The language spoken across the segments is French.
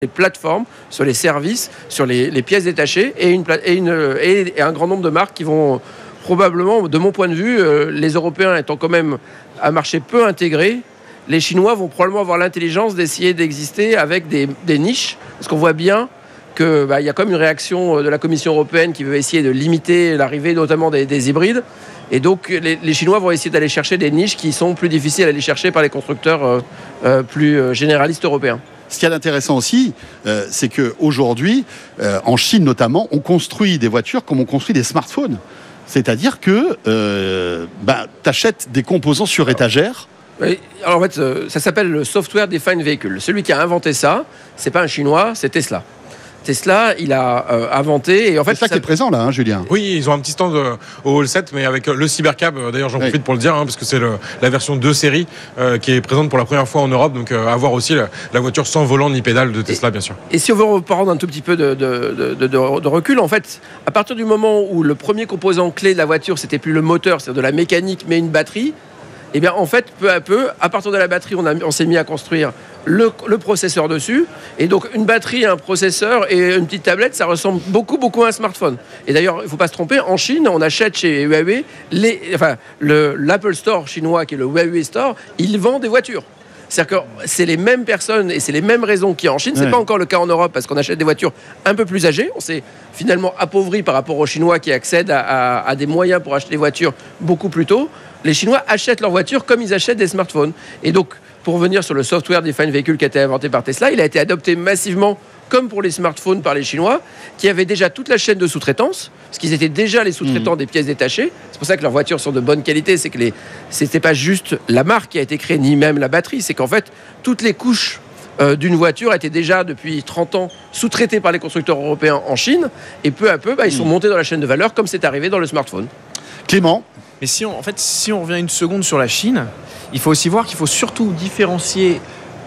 les plateformes, sur les services, sur les pièces détachées et un grand nombre de marques qui vont probablement, de mon point de vue, les Européens étant quand même un marché peu intégré, les Chinois vont probablement avoir l'intelligence d'essayer d'exister avec des niches, parce qu'on voit bien qu'il y a comme une réaction de la Commission européenne qui veut essayer de limiter l'arrivée notamment des hybrides. Et donc les Chinois vont essayer d'aller chercher des niches qui sont plus difficiles à aller chercher par les constructeurs plus généralistes européens. Ce qu'il y a d'intéressant aussi, c'est qu'aujourd'hui, en Chine notamment, on construit des voitures comme on construit des smartphones. C'est-à-dire que tu achètes des composants sur étagère. Alors en fait, ça s'appelle le Software Defined Vehicle. Celui qui a inventé ça, c'est pas un Chinois, c'est Tesla. Tesla, il a inventé et en fait c'est ça qui est présent là, Julien. Oui, ils ont un petit stand au Hall 7, mais avec le Cybercab. D'ailleurs, j'en profite pour le dire, parce que c'est la version 2 série qui est présente pour la première fois en Europe. Donc, à voir aussi la voiture sans volant ni pédale de Tesla, bien sûr. Et si on veut reprendre un tout petit peu de recul, en fait, à partir du moment où le premier composant clé de la voiture, c'était plus le moteur, c'est-à-dire de la mécanique, mais une batterie. Et bien en fait, peu à peu, à partir de la batterie, on s'est mis à construire le processeur dessus. Et donc une batterie, un processeur et une petite tablette, ça ressemble beaucoup à un smartphone. Et d'ailleurs, il ne faut pas se tromper, en Chine, on achète chez Huawei, l'Apple Store chinois, qui est le Huawei Store, il vend des voitures. C'est-à-dire que c'est les mêmes personnes et c'est les mêmes raisons qu'il y a en Chine. C'est pas encore le cas en Europe parce qu'on achète des voitures un peu plus âgées. On s'est finalement appauvri par rapport aux Chinois qui accèdent à des moyens pour acheter des voitures beaucoup plus tôt. Les Chinois achètent leurs voitures comme ils achètent des smartphones. Et donc, pour revenir sur le Software Defined Vehicle qui a été inventé par Tesla, il a été adopté massivement comme pour les smartphones par les Chinois, qui avaient déjà toute la chaîne de sous-traitance, parce qu'ils étaient déjà les sous-traitants des pièces détachées. C'est pour ça que leurs voitures sont de bonne qualité. C'est que c'était pas juste la marque qui a été créée, ni même la batterie. C'est qu'en fait, toutes les couches d'une voiture étaient déjà, depuis 30 ans, sous-traitées par les constructeurs européens en Chine. Et peu à peu, ils sont montés dans la chaîne de valeur, comme c'est arrivé dans le smartphone. Clément ? Mais si on revient une seconde sur la Chine, il faut aussi voir qu'il faut surtout différencier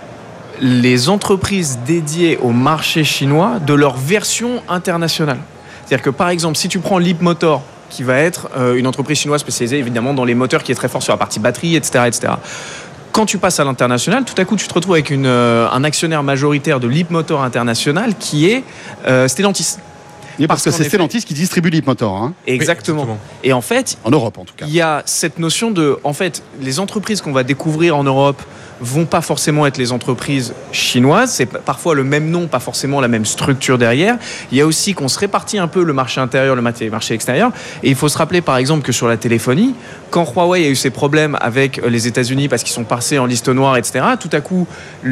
les entreprises dédiées au marché chinois de leur version internationale. C'est-à-dire que par exemple, si tu prends Leapmotor, qui va être une entreprise chinoise spécialisée évidemment dans les moteurs, qui est très fort sur la partie batterie, etc. Quand tu passes à l'international, tout à coup, tu te retrouves avec un actionnaire majoritaire de Leapmotor International qui est Stellantis. Parce que c'est Stellantis qui distribue Leapmotor. Exactement. Et en fait, en Europe en tout cas, il y a cette notion de, en fait, les entreprises qu'on va découvrir en Europe vont pas forcément être les entreprises chinoises. C'est parfois le même nom, pas forcément la même structure derrière. Il y a aussi qu'on se répartit un peu le marché intérieur, le marché extérieur. Et il faut se rappeler, par exemple, que sur la téléphonie, quand Huawei a eu ses problèmes avec les États-Unis parce qu'ils sont passés en liste noire, etc., tout à coup,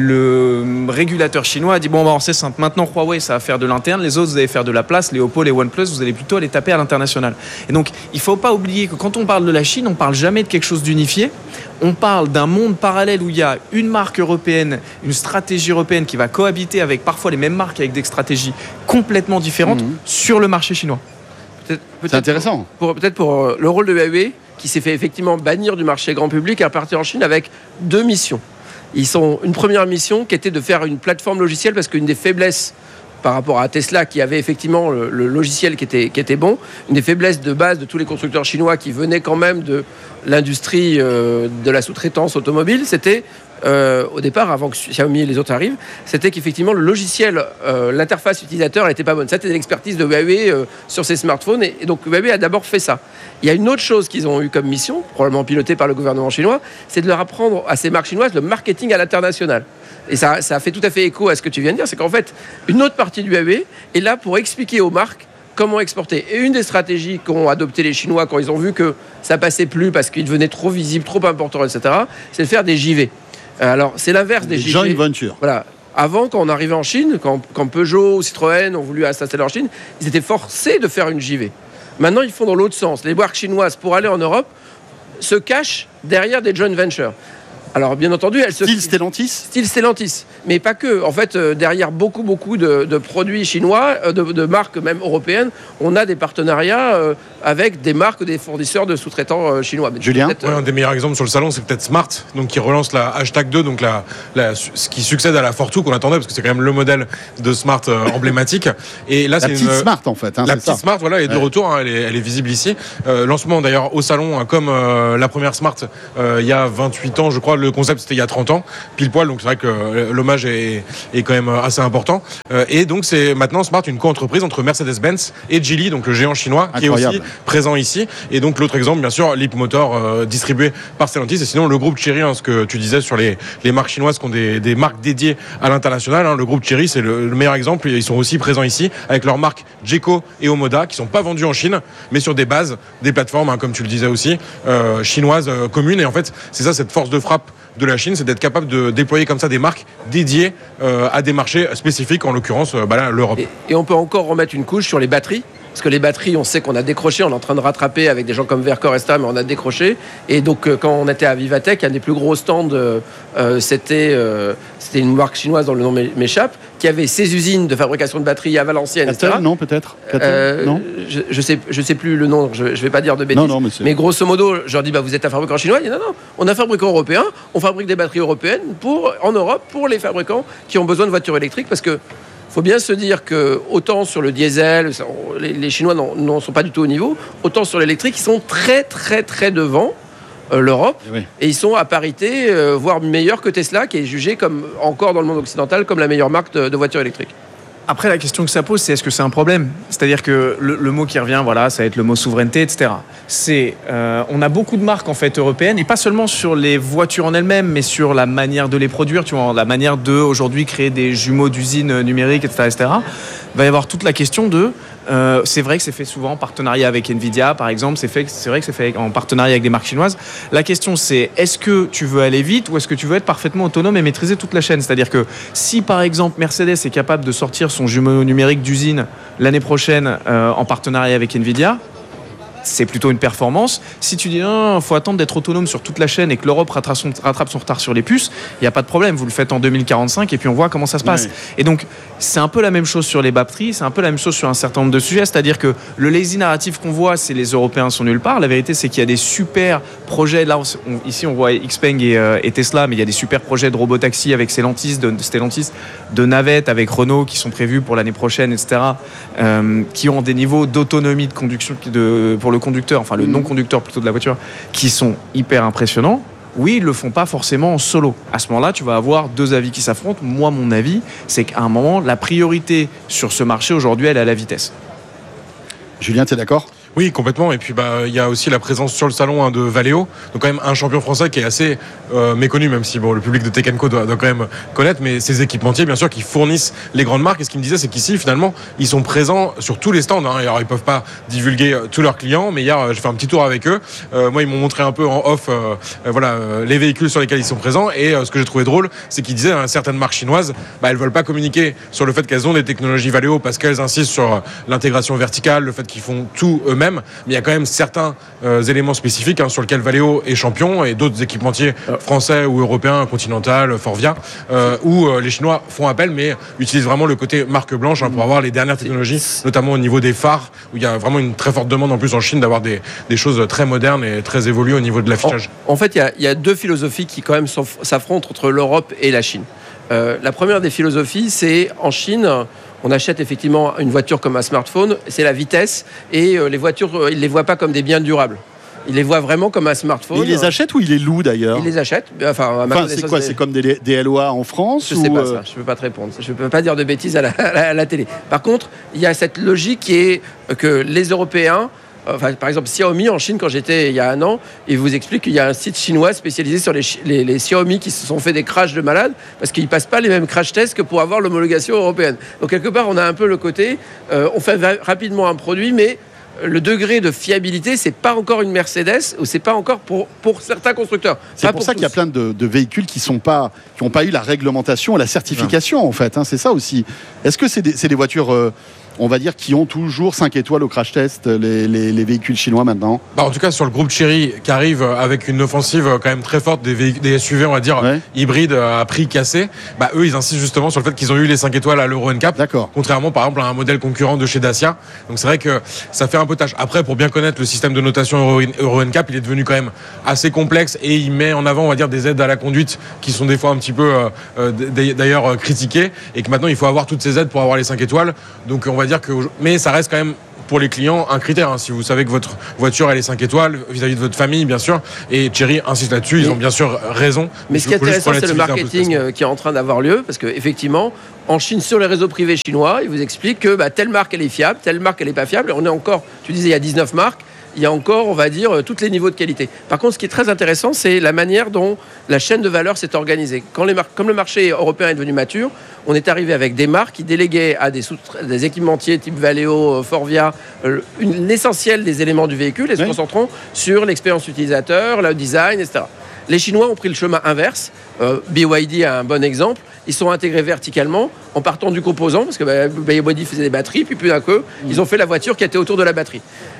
le régulateur chinois a dit bon, c'est simple. Maintenant, Huawei, ça va faire de l'interne. Les autres, vous allez faire de la place. Les Oppo, les OnePlus, vous allez plutôt aller taper à l'international. Et donc, il faut pas oublier que quand on parle de la Chine, on parle jamais de quelque chose d'unifié. On parle d'un monde parallèle où il y a une marque européenne, une stratégie européenne qui va cohabiter avec parfois les mêmes marques avec des stratégies complètement différentes sur le marché chinois. C'est intéressant. Peut-être pour le rôle de Huawei, qui s'est fait effectivement bannir du marché grand public, est reparti en Chine avec 2 missions. Une première mission qui était de faire une plateforme logicielle, parce qu'une des faiblesses par rapport à Tesla, qui avait effectivement le logiciel qui était bon, une des faiblesses de base de tous les constructeurs chinois qui venaient quand même de l'industrie de la sous-traitance automobile, c'était au départ, avant que Xiaomi et les autres arrivent, c'était qu'effectivement le logiciel, l'interface utilisateur n'était pas bonne. Ça, c'était l'expertise de Huawei sur ses smartphones, et donc Huawei a d'abord fait ça. Il y a une autre chose qu'ils ont eu comme mission, probablement pilotée par le gouvernement chinois, c'est de leur apprendre à ces marques chinoises le marketing à l'international. Et ça a fait tout à fait écho à ce que tu viens de dire, c'est qu'en fait, une autre partie du Huawei est là pour expliquer aux marques comment exporter. Et une des stratégies qu'ont adopté les Chinois quand ils ont vu que ça passait plus parce qu'ils devenaient trop visibles, trop importants, etc., c'est de faire des JV. Alors, c'est l'inverse des JV. Joint venture. Voilà. Avant, quand on arrivait en Chine, quand Peugeot ou Citroën ont voulu s'installer en Chine, ils étaient forcés de faire une JV. Maintenant, ils font dans l'autre sens. Les marques chinoises, pour aller en Europe, se cachent derrière des joint ventures. Alors, bien entendu, elles se... Style Stellantis. Mais pas que. En fait, derrière beaucoup de produits chinois, de marques même européennes, on a des partenariats avec des marques, des fournisseurs de sous-traitants chinois. Julien ? Un des meilleurs exemples sur le salon, c'est peut-être Smart, donc qui relance la Hashtag 2, donc ce qui succède à la Fortwo qu'on attendait, parce que c'est quand même le modèle de Smart emblématique. Et là, la petite Smart, en fait. La petite Smart, voilà, est de retour. Elle est visible ici. Lancement, d'ailleurs, au salon, comme la première Smart, il y a 28 ans, je crois, le concept c'était il y a 30 ans, pile poil, donc c'est vrai que l'hommage est quand même assez important. Et donc c'est maintenant Smart une co-entreprise entre Mercedes-Benz et Geely, donc le géant chinois, Incroyable. qui est aussi présent ici. Et donc l'autre exemple, bien sûr, Leapmotor, distribué par Stellantis. Et sinon le groupe Chery, ce que tu disais sur les marques chinoises qui ont des marques dédiées à l'international, le groupe Chery c'est le meilleur exemple. Ils sont aussi présents ici avec leurs marques Jeco et Omoda qui sont pas vendues en Chine, mais sur des bases, des plateformes, comme tu le disais aussi, chinoises communes. Et en fait, c'est ça cette force de frappe de la Chine, c'est d'être capable de déployer comme ça des marques dédiées à des marchés spécifiques, en l'occurrence là, l'Europe. Et on peut encore remettre une couche sur les batteries. Parce que les batteries, on sait qu'on a décroché, on est en train de rattraper avec des gens comme Verkor, etc., mais on a décroché. Et donc, quand on était à Vivatech, un des plus gros stands, c'était une marque chinoise dont le nom m'échappe, qui avait ses usines de fabrication de batteries à Valenciennes, etc. Non, peut-être non. Je sais plus le nom, je vais pas dire de bêtises. Non, mais grosso modo, je leur dis, vous êtes un fabricant chinois. Ils disent, non, on est un fabricant européen, on fabrique des batteries européennes en Europe pour les fabricants qui ont besoin de voitures électriques, parce que il faut bien se dire que autant sur le diesel, les Chinois n'en sont pas du tout au niveau, autant sur l'électrique, ils sont très très très devant l'Europe, et ils sont à parité, voire meilleurs que Tesla, qui est jugé comme, encore dans le monde occidental, comme la meilleure marque de voitures électriques. Après, la question que ça pose, c'est est-ce que c'est un problème ? C'est-à-dire que le mot qui revient, voilà, ça va être le mot souveraineté, etc. On a beaucoup de marques en fait européennes, et pas seulement sur les voitures en elles-mêmes, mais sur la manière de les produire, tu vois, la manière de aujourd'hui créer des jumeaux d'usines numériques, etc., etc. Il va y avoir toute la question de c'est vrai que c'est fait souvent en partenariat avec Nvidia, par exemple. C'est vrai que c'est fait en partenariat avec des marques chinoises. La question, c'est est-ce que tu veux aller vite ou est-ce que tu veux être parfaitement autonome et maîtriser toute la chaîne ? C'est-à-dire que si, par exemple, Mercedes est capable de sortir son jumeau numérique d'usine l'année prochaine en partenariat avec Nvidia, c'est plutôt une performance. Si tu dis non, il faut attendre d'être autonome sur toute la chaîne et que l'Europe rattrape son retard sur les puces, il n'y a pas de problème, vous le faites en 2045 et puis on voit comment ça se passe. Et donc, c'est un peu la même chose sur les batteries, c'est un peu la même chose sur un certain nombre de sujets, c'est-à-dire que le lazy narratif qu'on voit, c'est les Européens sont nulle part. La vérité, c'est qu'il y a des super projets. Là, ici, on voit Xpeng et Tesla, mais il y a des super projets de robotaxi avec Stellantis, de navettes avec Renault qui sont prévus pour l'année prochaine, etc., qui ont des niveaux d'autonomie de conduction pour le conducteur, enfin le non-conducteur plutôt de la voiture, qui sont hyper impressionnants. Oui, ils le font pas forcément en solo. À ce moment-là, tu vas avoir deux avis qui s'affrontent. Moi, mon avis, c'est qu'à un moment, la priorité sur ce marché aujourd'hui, elle est à la vitesse. Julien, tu es d'accord ? Oui, complètement. Et puis il y a aussi la présence sur le salon de Valeo, donc quand même un champion français qui est assez méconnu, même si le public de Tech & Co doit quand même connaître, mais ces équipementiers bien sûr qui fournissent les grandes marques. Et ce qu'il me disait, c'est qu'ici finalement ils sont présents sur tous les stands. Alors ils peuvent pas divulguer tous leurs clients, mais hier j'ai fait un petit tour avec eux. Moi ils m'ont montré un peu en off les véhicules sur lesquels ils sont présents. Et ce que j'ai trouvé drôle, c'est qu'ils disaient certaines marques chinoises, elles veulent pas communiquer sur le fait qu'elles ont des technologies Valeo parce qu'elles insistent sur l'intégration verticale, le fait qu'ils font tout eux-mêmes. Mais il y a quand même certains éléments spécifiques sur lesquels Valeo est champion, et d'autres équipementiers français ou européens, Continental, Forvia, où les Chinois font appel, mais utilisent vraiment le côté marque blanche pour avoir les dernières technologies, notamment au niveau des phares, où il y a vraiment une très forte demande en plus en Chine d'avoir des choses très modernes et très évoluées au niveau de l'affichage. En fait, il y a deux philosophies qui quand même s'affrontent entre l'Europe et la Chine. La première des philosophies, c'est en Chine, on achète effectivement une voiture comme un smartphone, c'est la vitesse, et les voitures, ils ne les voient pas comme des biens durables. Ils les voient vraiment comme un smartphone. Mais ils les achètent ou ils les louent d'ailleurs ? Ils les achètent. Enfin, c'est quoi ? C'est comme des LOA en France ? Je ne sais pas ça, je ne peux pas te répondre. Je ne peux pas dire de bêtises à la télé. Par contre, il y a cette logique qui est que les Européens, par exemple, Xiaomi en Chine, quand j'étais il y a un an, ils vous expliquent qu'il y a un site chinois spécialisé sur les Xiaomi qui se sont fait des crashs de malades parce qu'ils ne passent pas les mêmes crash tests que pour avoir l'homologation européenne. Donc, quelque part, on a un peu le côté, on fait rapidement un produit, mais le degré de fiabilité, c'est pas encore une Mercedes, ou c'est pas encore pour certains constructeurs. C'est pour ça qu'il y a plein de véhicules qui n'ont pas eu la réglementation, la certification, en fait. C'est ça aussi. Est-ce que c'est des voitures on va dire, qui ont toujours 5 étoiles au crash test, les véhicules chinois maintenant? En tout cas, sur le groupe Chery, qui arrive avec une offensive quand même très forte des SUV, on va dire, hybrides à prix cassé, eux, ils insistent justement sur le fait qu'ils ont eu les 5 étoiles à l'Euro NCAP. D'accord. Contrairement, par exemple, à un modèle concurrent de chez Dacia. Donc, c'est vrai que ça fait un peu tâche. Après, pour bien connaître le système de notation Euro NCAP, il est devenu quand même assez complexe et il met en avant, on va dire, des aides à la conduite qui sont des fois un petit peu, d'ailleurs, critiquées, et que maintenant, il faut avoir toutes ces aides pour avoir les 5 étoiles. Donc, on va dire que, mais ça reste quand même pour les clients un critère. Hein. Si vous savez que votre voiture elle est 5 étoiles vis-à-vis de votre famille, bien sûr, et Chery insiste là-dessus, ils ont bien sûr raison. Mais ce qui est intéressant, c'est le marketing qui est en train d'avoir lieu, parce qu'effectivement, en Chine, sur les réseaux privés chinois, ils vous expliquent que telle marque elle est fiable, telle marque elle n'est pas fiable. On est encore, tu disais, il y a 19 marques. Il y a encore, on va dire, tous les niveaux de qualité. Par contre, ce qui est très intéressant, c'est la manière dont la chaîne de valeur s'est organisée. Comme le marché européen est devenu mature, on est arrivé avec des marques qui déléguaient à des équipementiers type Valeo, Forvia, l'essentiel des éléments du véhicule et se concentrant sur l'expérience utilisateur, le design, etc. Les Chinois ont pris le chemin inverse. BYD a un bon exemple. Ils sont intégrés verticalement en partant du composant, parce que BYD faisait des batteries, puis d'un coup, ils ont fait la voiture qui était autour de la batterie.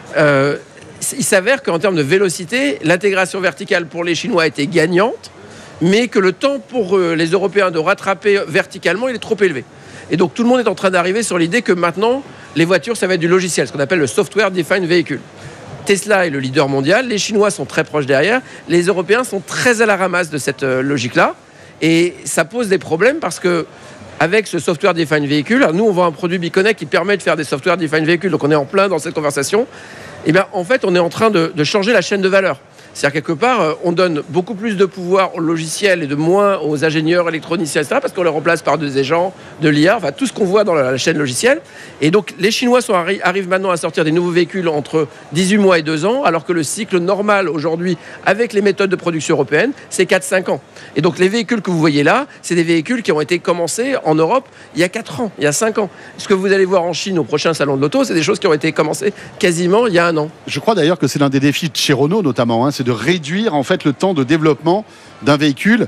Il s'avère qu'en termes de vélocité, l'intégration verticale pour les Chinois était gagnante, mais que le temps pour les Européens de rattraper verticalement, il est trop élevé. Et donc tout le monde est en train d'arriver sur l'idée que maintenant, les voitures, ça va être du logiciel, ce qu'on appelle le Software Defined Vehicle. Tesla est le leader mondial, les Chinois sont très proches derrière, les Européens sont très à la ramasse de cette logique-là, et ça pose des problèmes parce que avec ce Software Defined Vehicle, nous on vend un produit Biconnect qui permet de faire des Software Defined Vehicle, donc on est en plein dans cette conversation. Et bien, en fait, on est en train de changer la chaîne de valeur. C'est-à-dire, quelque part, on donne beaucoup plus de pouvoir au logiciel et de moins aux ingénieurs, électroniciens, etc., parce qu'on les remplace par des agents, de l'IA, enfin, tout ce qu'on voit dans la chaîne logicielle. Et donc, les Chinois arrivent maintenant à sortir des nouveaux véhicules entre 18 mois et 2 ans, alors que le cycle normal, aujourd'hui, avec les méthodes de production européennes, c'est 4-5 ans. Et donc, les véhicules que vous voyez là, c'est des véhicules qui ont été commencés en Europe il y a 4 ans, il y a 5 ans. Ce que vous allez voir en Chine au prochain salon de l'auto, c'est des choses qui ont été commencées quasiment il y a 1 an. Je crois d'ailleurs que c'est l'un des défis de chez Renault, notamment, c'est de réduire en fait le temps de développement d'un véhicule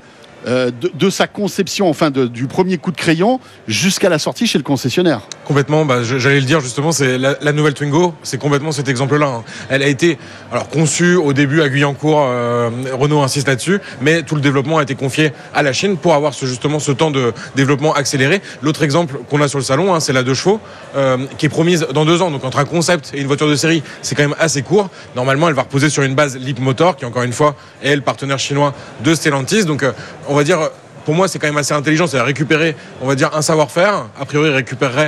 de sa conception, enfin du premier coup de crayon jusqu'à la sortie chez le concessionnaire. Complètement, j'allais le dire justement, c'est la nouvelle Twingo, c'est complètement cet exemple-là. Hein. Elle a été conçue au début à Guyancourt, Renault insiste là-dessus, mais tout le développement a été confié à la Chine pour avoir justement ce temps de développement accéléré. L'autre exemple qu'on a sur le salon, c'est la 2 chevaux, qui est promise dans 2 ans. Donc entre un concept et une voiture de série, c'est quand même assez court. Normalement, elle va reposer sur une base Leapmotor, qui encore une fois est le partenaire chinois de Stellantis. Donc on va dire, pour moi, c'est quand même assez intelligent, c'est à récupérer, on va dire, un savoir-faire. A priori, il récupérerait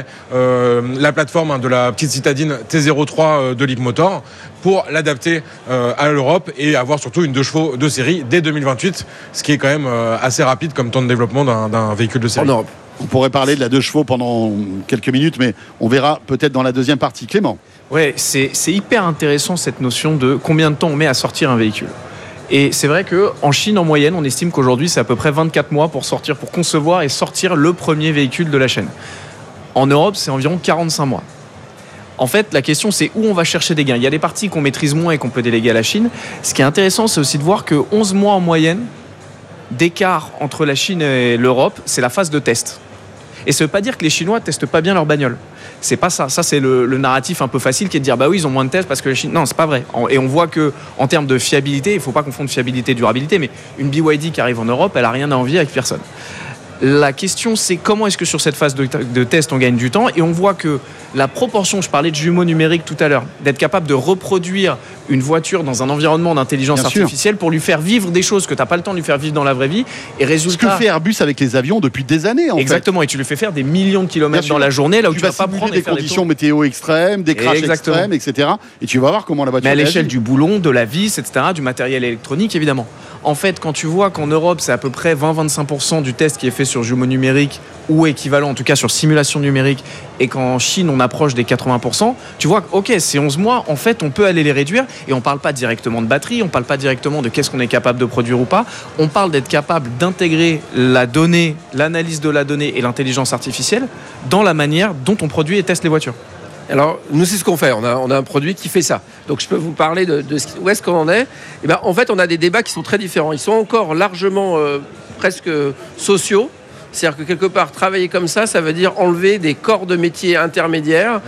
la plateforme de la petite citadine T03 de Leapmotor pour l'adapter à l'Europe et avoir surtout une 2 chevaux de série dès 2028, ce qui est quand même assez rapide comme temps de développement d'un véhicule de série. En Europe. On pourrait parler de la 2 chevaux pendant quelques minutes, mais on verra peut-être dans la deuxième partie. Clément. Ouais, c'est hyper intéressant cette notion de combien de temps on met à sortir un véhicule. Et c'est vrai qu'en Chine, en moyenne, on estime qu'aujourd'hui, c'est à peu près 24 mois pour concevoir et sortir le premier véhicule de la chaîne. En Europe, c'est environ 45 mois. En fait, la question, c'est où on va chercher des gains. Il y a des parties qu'on maîtrise moins et qu'on peut déléguer à la Chine. Ce qui est intéressant, c'est aussi de voir que 11 mois en moyenne d'écart entre la Chine et l'Europe, c'est la phase de test. Et ça ne veut pas dire que les Chinois ne testent pas bien leur bagnole. C'est pas ça. Ça, c'est le narratif un peu facile qui est de dire oui, ils ont moins de tests parce que la Chine. Non, c'est pas vrai. Et on voit que en termes de fiabilité, il ne faut pas confondre fiabilité et durabilité, mais une BYD qui arrive en Europe, elle n'a rien à envier avec personne. La question, c'est comment est-ce que sur cette phase de test, on gagne du temps. Et on voit que la proportion, je parlais de jumeaux numériques tout à l'heure, d'être capable de reproduire une voiture dans un environnement d'intelligence artificielle pour lui faire vivre des choses que tu n'as pas le temps de lui faire vivre dans la vraie vie. Et résultat, ce que fait Airbus avec les avions depuis des années, en Exactement, et tu lui fais faire des millions de kilomètres dans la journée, là où tu vas pas prendre des conditions météo extrêmes, des crashs extrêmes, etc. Et tu vas voir comment la voiture réagit. Mais à l'échelle du boulon, de la vis, etc., du matériel électronique, évidemment. En fait, quand tu vois qu'en Europe, c'est à peu près 20-25% du test qui est fait sur jumeaux numériques ou équivalent, en tout cas sur simulation numérique, et qu'en Chine, on approche des 80%, tu vois, ok, c'est 11 mois, en fait, on peut aller les réduire, et on ne parle pas directement de batterie, on ne parle pas directement de qu'est-ce qu'on est capable de produire ou pas, on parle d'être capable d'intégrer la donnée, l'analyse de la donnée et l'intelligence artificielle dans la manière dont on produit et teste les voitures. Alors, nous, c'est ce qu'on fait. On a un produit qui fait ça. Donc, je peux vous parler de où est-ce qu'on en est. Et en fait, on a des débats qui sont très différents. Ils sont encore largement presque sociaux. C'est-à-dire que quelque part, travailler comme ça veut dire enlever des corps de métiers intermédiaires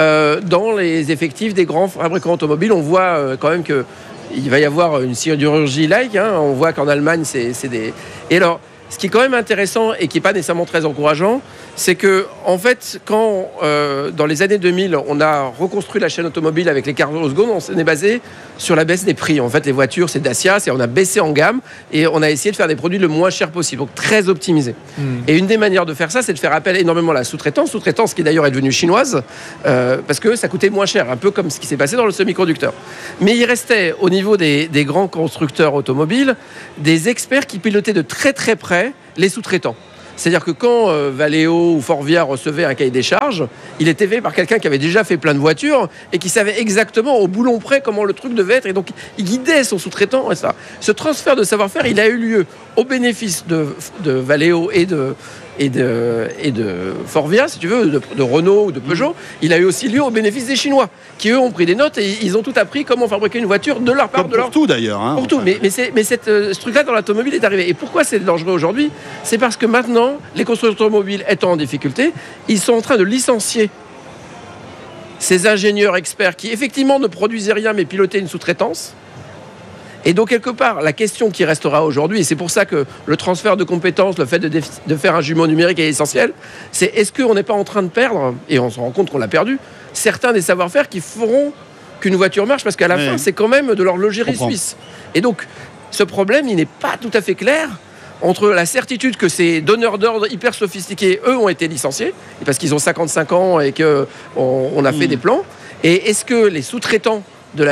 dans les effectifs des grands fabricants automobiles. On voit quand même qu'il va y avoir une chirurgie-like. On voit qu'en Allemagne, c'est des... Et alors, ce qui est quand même intéressant et qui n'est pas nécessairement très encourageant, c'est que, en fait, quand dans les années 2000, on a reconstruit la chaîne automobile avec les cars au second, on s'est basé sur la baisse des prix. En fait, les voitures, c'est Dacia, on a baissé en gamme et on a essayé de faire des produits le moins cher possible, donc très optimisés. Et une des manières de faire ça, c'est de faire appel énormément à la sous-traitance qui d'ailleurs est devenue chinoise, parce que ça coûtait moins cher, un peu comme ce qui s'est passé dans le semi-conducteur. Mais il restait, au niveau des grands constructeurs automobiles, des experts qui pilotaient de très très près les sous-traitants. C'est-à-dire que quand Valeo ou Forvia recevait un cahier des charges, il était fait par quelqu'un qui avait déjà fait plein de voitures et qui savait exactement au boulon près comment le truc devait être. Et donc, il guidait son sous-traitant. Et ça. Ce transfert de savoir-faire, il a eu lieu au bénéfice de Valeo et de Forvia, si tu veux, de Renault ou de Peugeot. Il a eu aussi lieu au bénéfice des Chinois, qui eux ont pris des notes et ils ont tout appris comment fabriquer une voiture de leur part. Pour tout d'ailleurs. Hein, pour tout. Mais ce truc-là dans l'automobile est arrivé. Et pourquoi c'est dangereux aujourd'hui ? C'est parce que maintenant, les constructeurs automobiles étant en difficulté, ils sont en train de licencier ces ingénieurs experts qui effectivement ne produisaient rien mais pilotaient une sous-traitance. Et donc, quelque part, la question qui restera aujourd'hui, et c'est pour ça que le transfert de compétences, le fait de faire un jumeau numérique est essentiel, c'est est-ce qu'on n'est pas en train de perdre, et on se rend compte qu'on l'a perdu, certains des savoir-faire qui feront qu'une voiture marche, parce qu'à la fin, c'est quand même de l'horlogerie suisse. Et donc, ce problème, il n'est pas tout à fait clair entre la certitude que ces donneurs d'ordre hyper sophistiqués, eux, ont été licenciés, parce qu'ils ont 55 ans et qu'on a fait des plans, et est-ce que les sous-traitants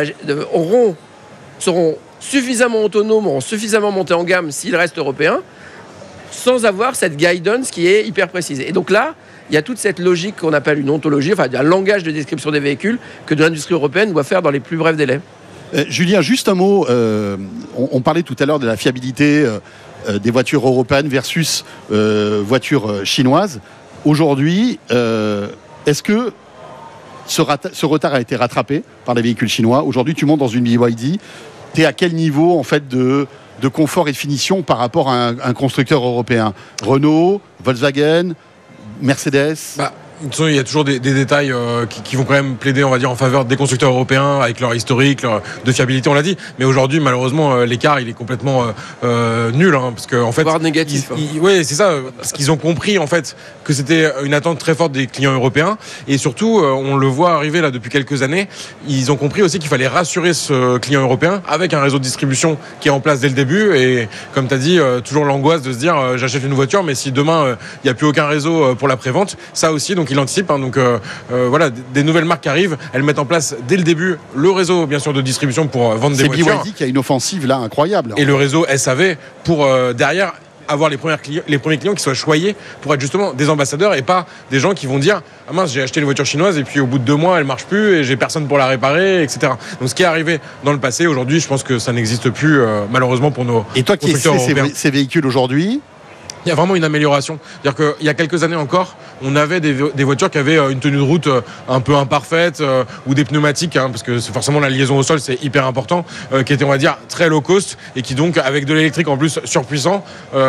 seront suffisamment autonomes, auront suffisamment monté en gamme s'ils restent européens, sans avoir cette guidance qui est hyper précise. Et donc là, il y a toute cette logique qu'on appelle une ontologie, enfin un langage de description des véhicules que de l'industrie européenne doit faire dans les plus brefs délais. Julien, juste un mot. On parlait tout à l'heure de la fiabilité des voitures européennes versus voitures chinoises. Aujourd'hui, est-ce que ce retard a été rattrapé par les véhicules chinois ? Aujourd'hui, tu montes dans une BYD. Tu es à quel niveau en fait de confort et de finition par rapport à un constructeur européen ? Renault, Volkswagen, Mercedes. Il y a toujours des détails qui vont quand même plaider, on va dire, en faveur des constructeurs européens avec leur historique, de fiabilité, on l'a dit. Mais aujourd'hui, malheureusement, l'écart, il est complètement nul, hein, parce que en fait, voire négatif. Oui, c'est ça, parce qu'ils ont compris en fait que c'était une attente très forte des clients européens, et surtout, on le voit arriver là depuis quelques années. Ils ont compris aussi qu'il fallait rassurer ce client européen avec un réseau de distribution qui est en place dès le début. Et comme tu as dit, toujours l'angoisse de se dire, j'achète une voiture, mais si demain il n'y a plus aucun réseau pour la prévente, ça aussi, donc il anticipe, hein, donc voilà, des nouvelles marques qui arrivent, elles mettent en place dès le début le réseau bien sûr de distribution pour vendre des voitures. C'est BYD qui a une offensive là incroyable. Et le réseau SAV pour derrière avoir les premiers clients qui soient choyés pour être justement des ambassadeurs et pas des gens qui vont dire ah mince, j'ai acheté une voiture chinoise et puis au bout de 2 mois elle marche plus et j'ai personne pour la réparer, etc. Donc ce qui est arrivé dans le passé, aujourd'hui je pense que ça n'existe plus malheureusement pour nos Et toi qui essaies ces véhicules aujourd'hui, il y a vraiment une amélioration. C'est-à-dire qu'il y a quelques années encore, on avait des voitures qui avaient une tenue de route un peu imparfaite ou des pneumatiques, hein, parce que c'est forcément la liaison au sol, c'est hyper important, qui étaient, on va dire, très low cost et qui donc, avec de l'électrique en plus surpuissant,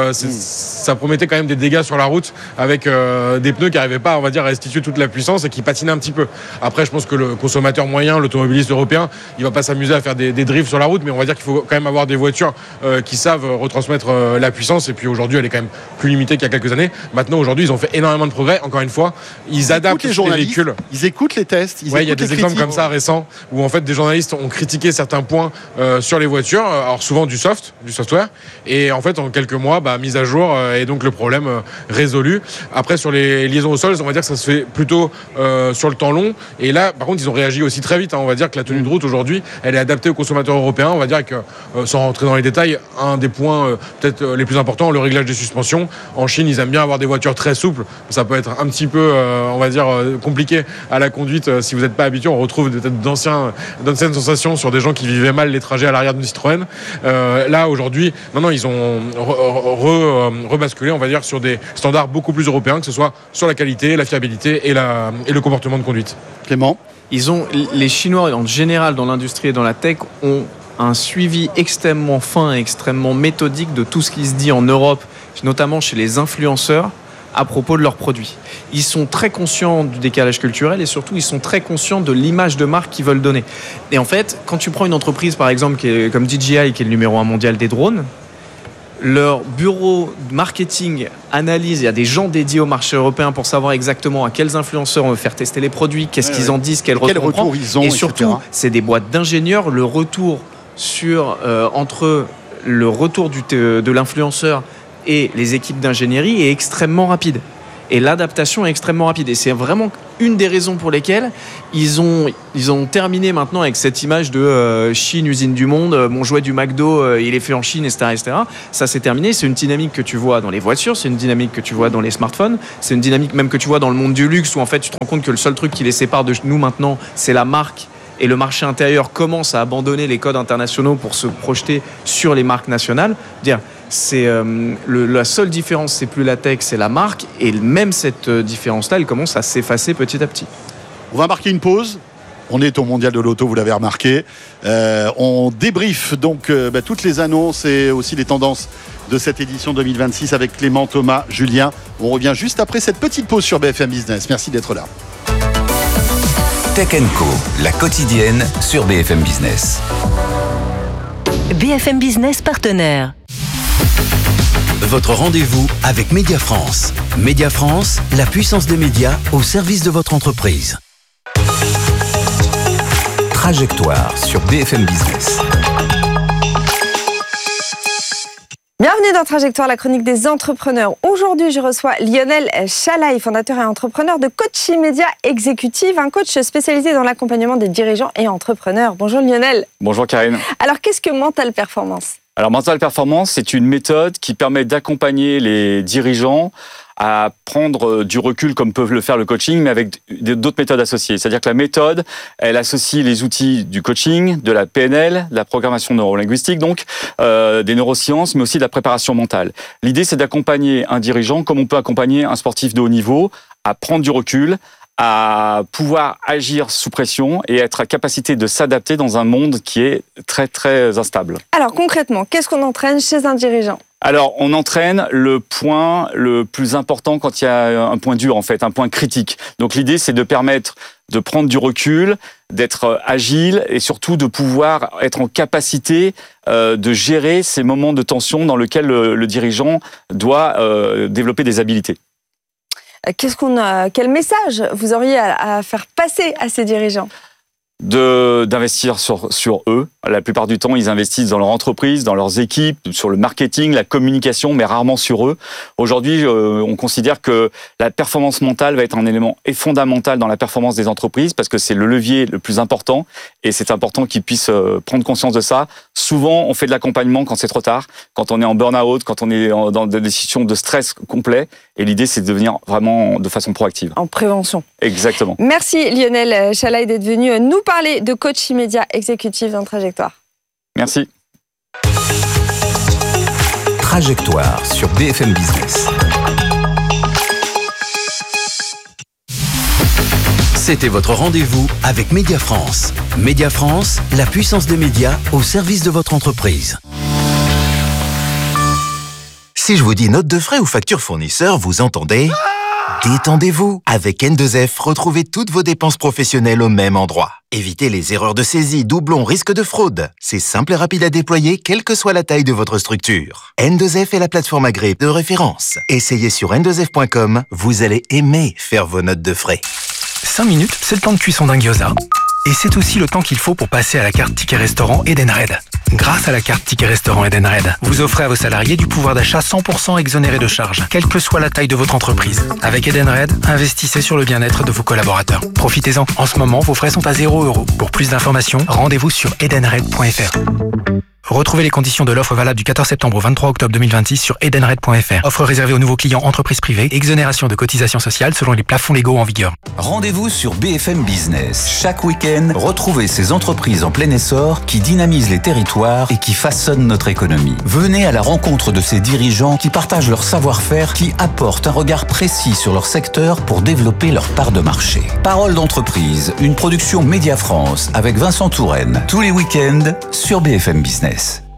ça promettait quand même des dégâts sur la route avec des pneus qui n'arrivaient pas, on va dire, à restituer toute la puissance et qui patinaient un petit peu. Après, je pense que le consommateur moyen, l'automobiliste européen, il va pas s'amuser à faire des drifts sur la route, mais on va dire qu'il faut quand même avoir des voitures qui savent retransmettre la puissance. Et puis aujourd'hui, elle est quand même plus limitée qu'il y a quelques années. Maintenant, aujourd'hui, ils ont fait énormément de progrès. Encore une fois, ils adaptent les véhicules. Ils écoutent les tests. Il y a des exemples comme ça récents où en fait des journalistes ont critiqué certains points sur les voitures, alors souvent du software, et en fait en quelques mois, mise à jour et donc le problème résolu. Après sur les liaisons au sol, on va dire que ça se fait plutôt sur le temps long. Et là, par contre, ils ont réagi aussi très vite. On va dire que la tenue de route aujourd'hui, elle est adaptée aux consommateurs européens. On va dire que sans rentrer dans les détails, un des points peut-être les plus importants, le réglage des suspensions. En Chine, ils aiment bien avoir des voitures très souples. Ça peut être un petit peu, on va dire, compliqué à la conduite si vous n'êtes pas habitué. On retrouve peut-être d'anciennes sensations sur des gens qui vivaient mal les trajets à l'arrière d'une Citroën. Là, aujourd'hui, non, ils ont rebasculé, on va dire, sur des standards beaucoup plus européens, que ce soit sur la qualité, la fiabilité et le comportement de conduite. Clément ? Les Chinois, en général, dans l'industrie et dans la tech, ont un suivi extrêmement fin et extrêmement méthodique de tout ce qui se dit en Europe, notamment chez les influenceurs, à propos de leurs produits. Ils sont très conscients du décalage culturel et surtout, ils sont très conscients de l'image de marque qu'ils veulent donner. Et en fait, quand tu prends une entreprise, par exemple, comme DJI, qui est le numéro 1 mondial des drones, Leur bureau de marketing analyse, il y a des gens dédiés au marché européen pour savoir exactement à quels influenceurs on veut faire tester les produits, qu'est-ce qu'ils en disent, quel retour ils ont, et etc. surtout, c'est des boîtes d'ingénieurs. Le retour entre le retour de l'influenceur et les équipes d'ingénierie est extrêmement rapide. Et l'adaptation est extrêmement rapide. Et c'est vraiment une des raisons pour lesquelles ils ont terminé maintenant avec cette image de Chine, usine du monde, mon jouet du McDo, il est fait en Chine, etc., etc. Ça, c'est terminé. C'est une dynamique que tu vois dans les voitures, c'est une dynamique que tu vois dans les smartphones, c'est une dynamique même que tu vois dans le monde du luxe où en fait tu te rends compte que le seul truc qui les sépare de nous maintenant, c'est la marque. Et le marché intérieur commence à abandonner les codes internationaux pour se projeter sur les marques nationales. La seule différence, c'est plus la tech, c'est la marque. Et même cette différence-là, elle commence à s'effacer petit à petit. On va marquer une pause. On est au Mondial de l'Auto, vous l'avez remarqué. On débriefe donc toutes les annonces et aussi les tendances de cette édition 2026 avec Clément, Thomas, Julien. On revient juste après cette petite pause sur BFM Business. Merci d'être là. Tech & Co, la quotidienne sur BFM Business. BFM Business partenaire. Votre rendez-vous avec Média France. Média France, la puissance des médias au service de votre entreprise. Trajectoire sur BFM Business. Bienvenue dans Trajectoire, la chronique des entrepreneurs. Aujourd'hui, je reçois Lionel Chalaï, fondateur et entrepreneur de Coaching Média Exécutive, un coach spécialisé dans l'accompagnement des dirigeants et entrepreneurs. Bonjour Lionel. Bonjour Karine. Alors, qu'est-ce que Mental Performance ? Alors, Mental Performance, c'est une méthode qui permet d'accompagner les dirigeants à prendre du recul comme peuvent le faire le coaching, mais avec d'autres méthodes associées. C'est-à-dire que la méthode, elle associe les outils du coaching, de la PNL, de la programmation neurolinguistique, donc des neurosciences, mais aussi de la préparation mentale. L'idée, c'est d'accompagner un dirigeant comme on peut accompagner un sportif de haut niveau à prendre du recul, à pouvoir agir sous pression et être à capacité de s'adapter dans un monde qui est très, très instable. Alors concrètement, qu'est-ce qu'on entraîne chez un dirigeant ? Alors, on entraîne le point le plus important quand il y a un point dur, en fait, un point critique. Donc, l'idée, c'est de permettre de prendre du recul, d'être agile et surtout de pouvoir être en capacité de gérer ces moments de tension dans lesquels le dirigeant doit développer des habiletés. Quel message vous auriez à faire passer à ces dirigeants ? D'investir sur eux. La plupart du temps, ils investissent dans leur entreprise, dans leurs équipes, sur le marketing, la communication, mais rarement sur eux. Aujourd'hui, on considère que la performance mentale va être un élément fondamental dans la performance des entreprises parce que c'est le levier le plus important et c'est important qu'ils puissent prendre conscience de ça. Souvent, on fait de l'accompagnement quand c'est trop tard, quand on est en burn-out, quand on est dans des situations de stress complet. Et l'idée, c'est de venir vraiment de façon proactive. En prévention. Exactement. Merci Lionel Chalaï d'être venu nous parler de Coaching Média Exécutive dans Trajectoire. Merci. Trajectoire sur BFM Business. C'était votre rendez-vous avec Média France. Média France, la puissance des médias au service de votre entreprise. Si je vous dis note de frais ou facture fournisseur, vous entendez ? Détendez-vous. Avec N2F, retrouvez toutes vos dépenses professionnelles au même endroit. Évitez les erreurs de saisie, doublons, risques de fraude. C'est simple et rapide à déployer, quelle que soit la taille de votre structure. N2F est la plateforme agréée de référence. Essayez sur n2f.com, vous allez aimer faire vos notes de frais. 5 minutes, c'est le temps de cuisson d'un gyoza. Et c'est aussi le temps qu'il faut pour passer à la carte Ticket Restaurant Edenred. Grâce à la carte Ticket Restaurant Edenred, vous offrez à vos salariés du pouvoir d'achat 100% exonéré de charges, quelle que soit la taille de votre entreprise. Avec Edenred, investissez sur le bien-être de vos collaborateurs. Profitez-en. En ce moment, vos frais sont à 0 €. Pour plus d'informations, rendez-vous sur edenred.fr. Retrouvez les conditions de l'offre valable du 14 septembre au 23 octobre 2026 sur edenred.fr. Offre réservée aux nouveaux clients entreprises privées. Exonération de cotisations sociales selon les plafonds légaux en vigueur. Rendez-vous sur BFM Business. Chaque week-end, retrouvez ces entreprises en plein essor qui dynamisent les territoires et qui façonnent notre économie. Venez à la rencontre de ces dirigeants qui partagent leur savoir-faire, qui apportent un regard précis sur leur secteur pour développer leur part de marché. Parole d'entreprise, une production Média France avec Vincent Touraine. Tous les week-ends sur BFM Business.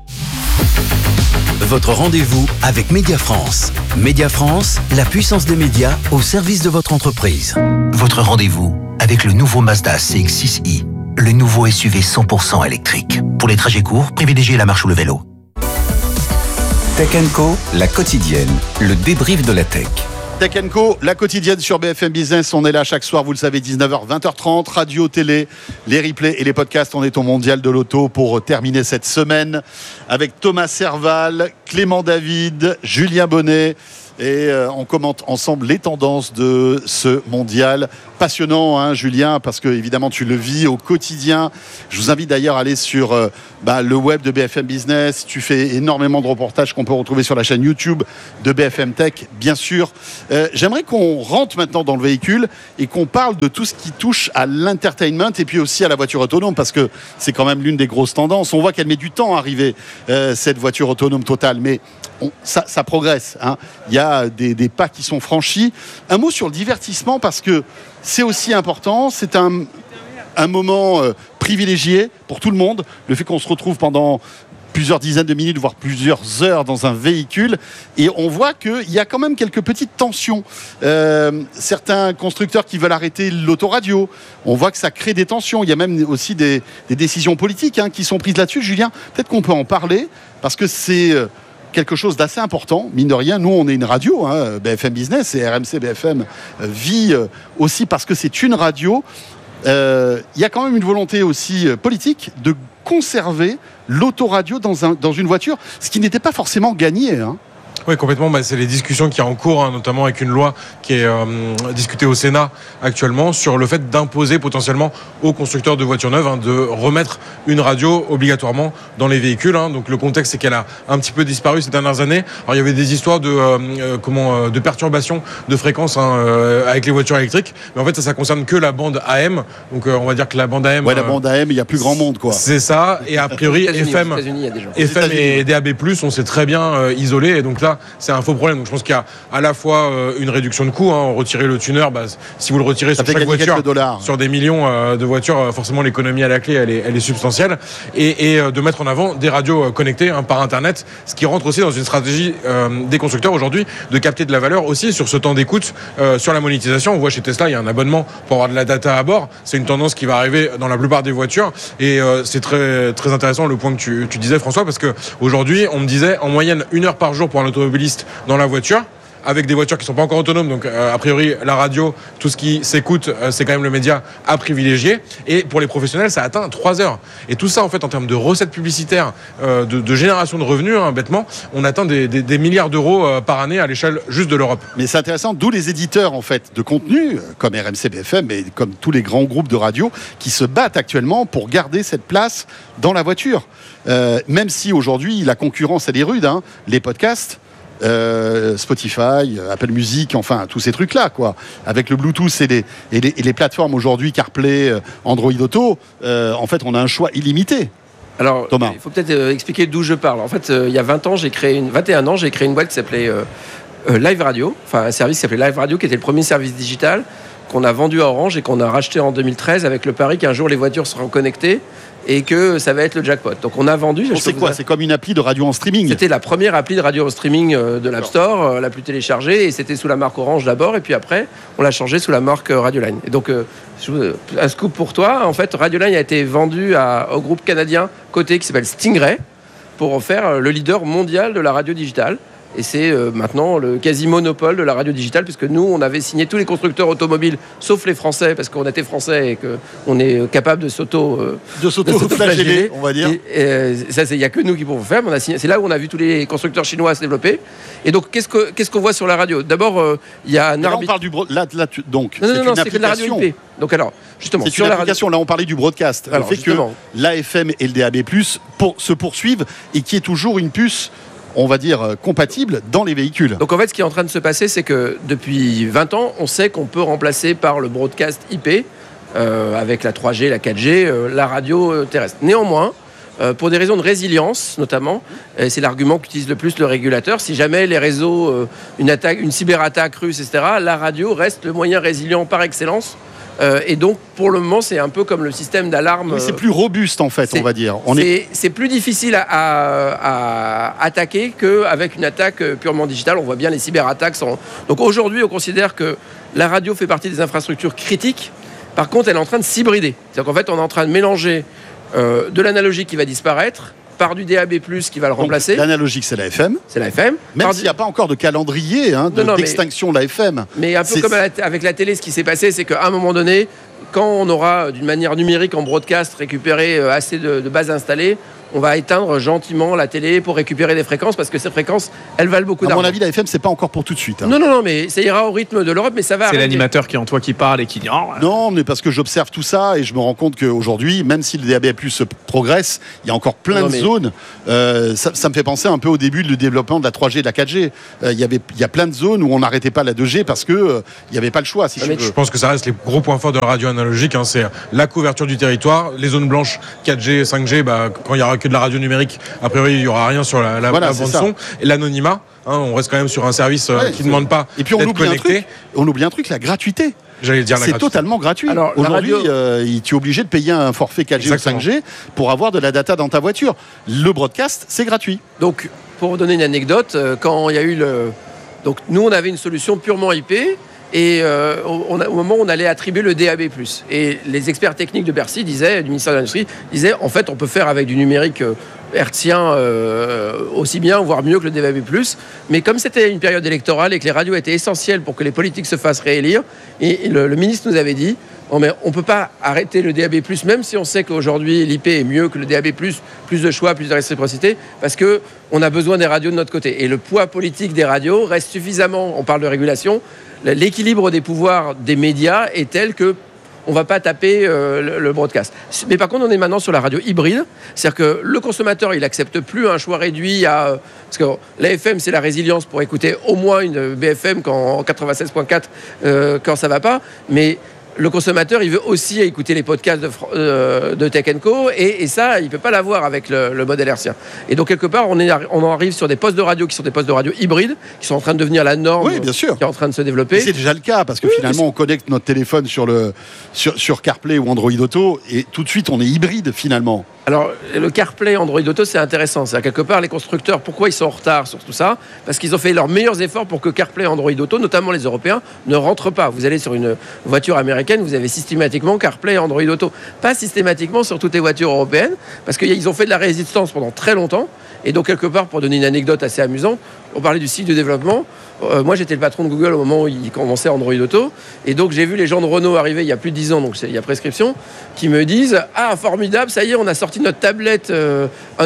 Votre rendez-vous avec Média France. Média France, la puissance des médias au service de votre entreprise. Votre rendez-vous avec le nouveau Mazda CX-6i, le nouveau SUV 100% électrique. Pour les trajets courts, privilégiez la marche ou le vélo. Tech & Co, la quotidienne, le débrief de la tech. Tech & Co, la quotidienne sur BFM Business. On est là chaque soir, vous le savez, 19h, 20h30, radio, télé, les replays et les podcasts. On est au Mondial de l'Auto pour terminer cette semaine avec Thomas Serval, Clément David, Julien Bonnet. Et on commente ensemble les tendances de ce mondial. Passionnant, hein, Julien, parce que évidemment tu le vis au quotidien. Je vous invite d'ailleurs à aller sur le web de BFM Business. Tu fais énormément de reportages qu'on peut retrouver sur la chaîne YouTube de BFM Tech, bien sûr. J'aimerais qu'on rentre maintenant dans le véhicule et qu'on parle de tout ce qui touche à l'entertainment et puis aussi à la voiture autonome, parce que c'est quand même l'une des grosses tendances. On voit qu'elle met du temps à arriver, cette voiture autonome totale, mais ça progresse, hein. Il y a des pas qui sont franchis. Un mot sur le divertissement, parce que c'est aussi important. C'est un moment privilégié pour tout le monde. Le fait qu'on se retrouve pendant plusieurs dizaines de minutes, voire plusieurs heures dans un véhicule. Et on voit qu'il y a quand même quelques petites tensions. Certains constructeurs qui veulent arrêter l'autoradio. On voit que ça crée des tensions. Il y a même aussi des décisions politiques, hein, qui sont prises là-dessus. Julien, peut-être qu'on peut en parler, parce que c'est quelque chose d'assez important, mine de rien. Nous, on est une radio, hein, BFM Business, et RMC BFM vit aussi parce que c'est une radio. Il y a quand même une volonté aussi politique de conserver l'autoradio dans une voiture, ce qui n'était pas forcément gagné, hein. Oui, complètement. C'est les discussions qui sont en cours, hein, notamment avec une loi qui est discutée au Sénat actuellement sur le fait d'imposer potentiellement aux constructeurs de voitures neuves, hein, de remettre une radio obligatoirement dans les véhicules, hein. Donc le contexte, c'est qu'elle a un petit peu disparu ces dernières années. Alors il y avait des histoires de perturbations de fréquences, hein, avec les voitures électriques, mais en fait ça concerne que la bande AM. Donc on va dire que la bande AM. Ouais, la bande AM, il y a plus grand monde, quoi. C'est ça. Et a priori FM et DAB+, on s'est très bien isolé. Et donc là, c'est un faux problème. Donc je pense qu'il y a à la fois une réduction de coûts, hein, retirer le tuner, si vous le retirez sur chaque voiture, sur des millions de voitures, forcément l'économie à la clé elle est substantielle, et de mettre en avant des radios connectées, hein, par internet, ce qui rentre aussi dans une stratégie des constructeurs aujourd'hui de capter de la valeur aussi sur ce temps d'écoute, sur la monétisation. On voit chez Tesla, il y a un abonnement pour avoir de la data à bord. C'est une tendance qui va arriver dans la plupart des voitures, et c'est très, très intéressant le point que tu disais, François, parce que aujourd'hui on me disait en moyenne 1 heure par jour pour un automobiliste dans la voiture, avec des voitures qui ne sont pas encore autonomes. Donc a priori la radio, tout ce qui s'écoute, c'est quand même le média à privilégier, et pour les professionnels ça atteint 3 heures. Et tout ça en fait en termes de recettes publicitaires, de génération de revenus, hein, bêtement, on atteint des milliards d'euros par année à l'échelle juste de l'Europe. Mais c'est intéressant, d'où les éditeurs en fait de contenu comme RMC BFM et comme tous les grands groupes de radio qui se battent actuellement pour garder cette place dans la voiture, même si aujourd'hui la concurrence elle est rude, hein. Les podcasts, Spotify, Apple Music, enfin tous ces trucs là, quoi, avec le Bluetooth et les plateformes aujourd'hui CarPlay, Android Auto, en fait on a un choix illimité. Alors Thomas, il faut peut-être expliquer d'où je parle. En fait, il y a 21 ans j'ai créé une boîte qui s'appelait Live Radio, enfin un service qui s'appelait Live Radio, qui était le premier service digital qu'on a vendu à Orange et qu'on a racheté en 2013 avec le pari qu'un jour les voitures seront connectées et que ça va être le jackpot. Donc on a vendu. C'est quoi ? C'est comme une appli de radio en streaming. C'était la première appli de radio en streaming de l'App Store, la plus téléchargée, et c'était sous la marque Orange d'abord, et puis après on l'a changé sous la marque Radioline. Et donc un scoop pour toi, en fait Radioline a été vendu au groupe canadien Côté qui s'appelle Stingray pour en faire le leader mondial de la radio digitale. Et c'est maintenant le quasi-monopole de la radio digitale, puisque nous, on avait signé tous les constructeurs automobiles, sauf les Français, parce qu'on était Français et qu'on est capable de s'auto-flageller, on va dire. Et ça, il n'y a que nous qui pouvons faire. Mais c'est là où on a vu tous les constructeurs chinois se développer. Et donc, qu'est-ce qu'on voit sur la radio ? D'abord, il y a un arbitre. On parle du donc non, c'est que de la radio IP. Donc alors, justement, c'est sur la application. Là, on parlait du broadcast. Alors, le fait que l'AFM et le DAB+ se poursuivent et qui est toujours une puce, on va dire, compatible dans les véhicules. Donc en fait, ce qui est en train de se passer, c'est que depuis 20 ans, on sait qu'on peut remplacer par le broadcast IP, avec la 3G, la 4G, la radio terrestre. Néanmoins, pour des raisons de résilience notamment, et c'est l'argument qu'utilise le plus le régulateur, si jamais les réseaux, une cyberattaque russe, etc., la radio reste le moyen résilient par excellence. Et donc, pour le moment, c'est un peu comme le système d'alarme. Oui, c'est plus robuste, en fait, on va dire. C'est plus difficile à attaquer qu'avec une attaque purement digitale. On voit bien les cyberattaques. Donc aujourd'hui, on considère que la radio fait partie des infrastructures critiques. Par contre, elle est en train de s'hybrider. C'est-à-dire qu'en fait, on est en train de mélanger de l'analogique qui va disparaître par du DAB+, qui va le remplacer. Donc, l'analogique, c'est la FM. C'est la FM. Même s'il n'y a pas encore de calendrier d'extinction de la FM. Mais un peu comme avec la télé, ce qui s'est passé, c'est qu'à un moment donné, quand on aura d'une manière numérique en broadcast récupéré assez de bases installées, on va éteindre gentiment la télé pour récupérer des fréquences, parce que ces fréquences, elles valent beaucoup d'argent. À mon avis, la FM, c'est pas encore pour tout de suite. Non, mais ça ira au rythme de l'Europe, mais ça va C'est arriver. l'animateur qui est en toi qui parle et qui dit Non, mais parce que j'observe tout ça et je me rends compte qu'aujourd'hui, même si le DAB+ progresse, il y a encore plein de zones. Ça me fait penser un peu au début du développement de la 3G et de la 4G. Il y a plein de zones où on n'arrêtait pas la 2G parce que il n'y avait pas le choix. Je pense que ça reste les gros points forts de la radio analogique. C'est la couverture du territoire, les zones blanches 4G, 5G. Quand il n'y aura que de la radio numérique, a priori, il n'y aura rien sur la bande son. Et l'anonymat, on reste quand même sur un service qui ne demande pas d'être connecté. On oublie un truc, la gratuité. J'allais dire c'est totalement gratuit. Alors, aujourd'hui, tu es obligé de payer un forfait 4G ou 5G pour avoir de la data dans ta voiture. Le broadcast, c'est gratuit. Donc, pour vous donner une anecdote, quand il y a eu Donc, nous, on avait une solution purement IP. Et au moment où on allait attribuer le DAB+. Et les experts techniques de Bercy du ministère de l'Industrie, disaient en fait on peut faire avec du numérique hertzien aussi bien, voire mieux que le DAB+. Mais comme c'était une période électorale et que les radios étaient essentielles pour que les politiques se fassent réélire, et le ministre nous avait dit on ne peut pas arrêter le DAB+, même si on sait qu'aujourd'hui l'IP est mieux que le DAB+, plus de choix, plus de réciprocité, parce qu'on a besoin des radios de notre côté. Et le poids politique des radios reste suffisamment, on parle de régulation, l'équilibre des pouvoirs des médias est tel que on ne va pas taper le broadcast. Mais par contre, on est maintenant sur la radio hybride. C'est-à-dire que le consommateur, il n'accepte plus un choix réduit à... Parce que la FM, c'est la résilience pour écouter au moins une BFM en 96.4 quand ça ne va pas. Mais le consommateur, il veut aussi écouter les podcasts de Tech & Co. Et ça, il ne peut pas l'avoir avec le modèle hertzien. Et donc, quelque part, on en arrive sur des postes de radio qui sont des postes de radio hybrides, qui sont en train de devenir la norme, oui, bien sûr, qui est en train de se développer. C'est déjà le cas, parce que finalement, on connecte notre téléphone sur CarPlay ou Android Auto, et tout de suite, on est hybride, finalement. Alors, le CarPlay Android Auto, c'est intéressant. C'est-à-dire, quelque part, les constructeurs, pourquoi ils sont en retard sur tout ça ? Parce qu'ils ont fait leurs meilleurs efforts pour que CarPlay Android Auto, notamment les Européens, ne rentrent pas. Vous allez sur une voiture américaine, vous avez systématiquement CarPlay Android Auto. Pas systématiquement sur toutes les voitures européennes, parce qu'ils ont fait de la résistance pendant très longtemps. Et donc, quelque part, pour donner une anecdote assez amusante, on parlait du cycle de développement. Moi, j'étais le patron de Google au moment où il commençait Android Auto. Et donc, j'ai vu les gens de Renault arriver il y a plus de 10 ans, donc il y a prescription, qui me disent « Ah, formidable, ça y est, on a sorti notre tablette Entertainment. »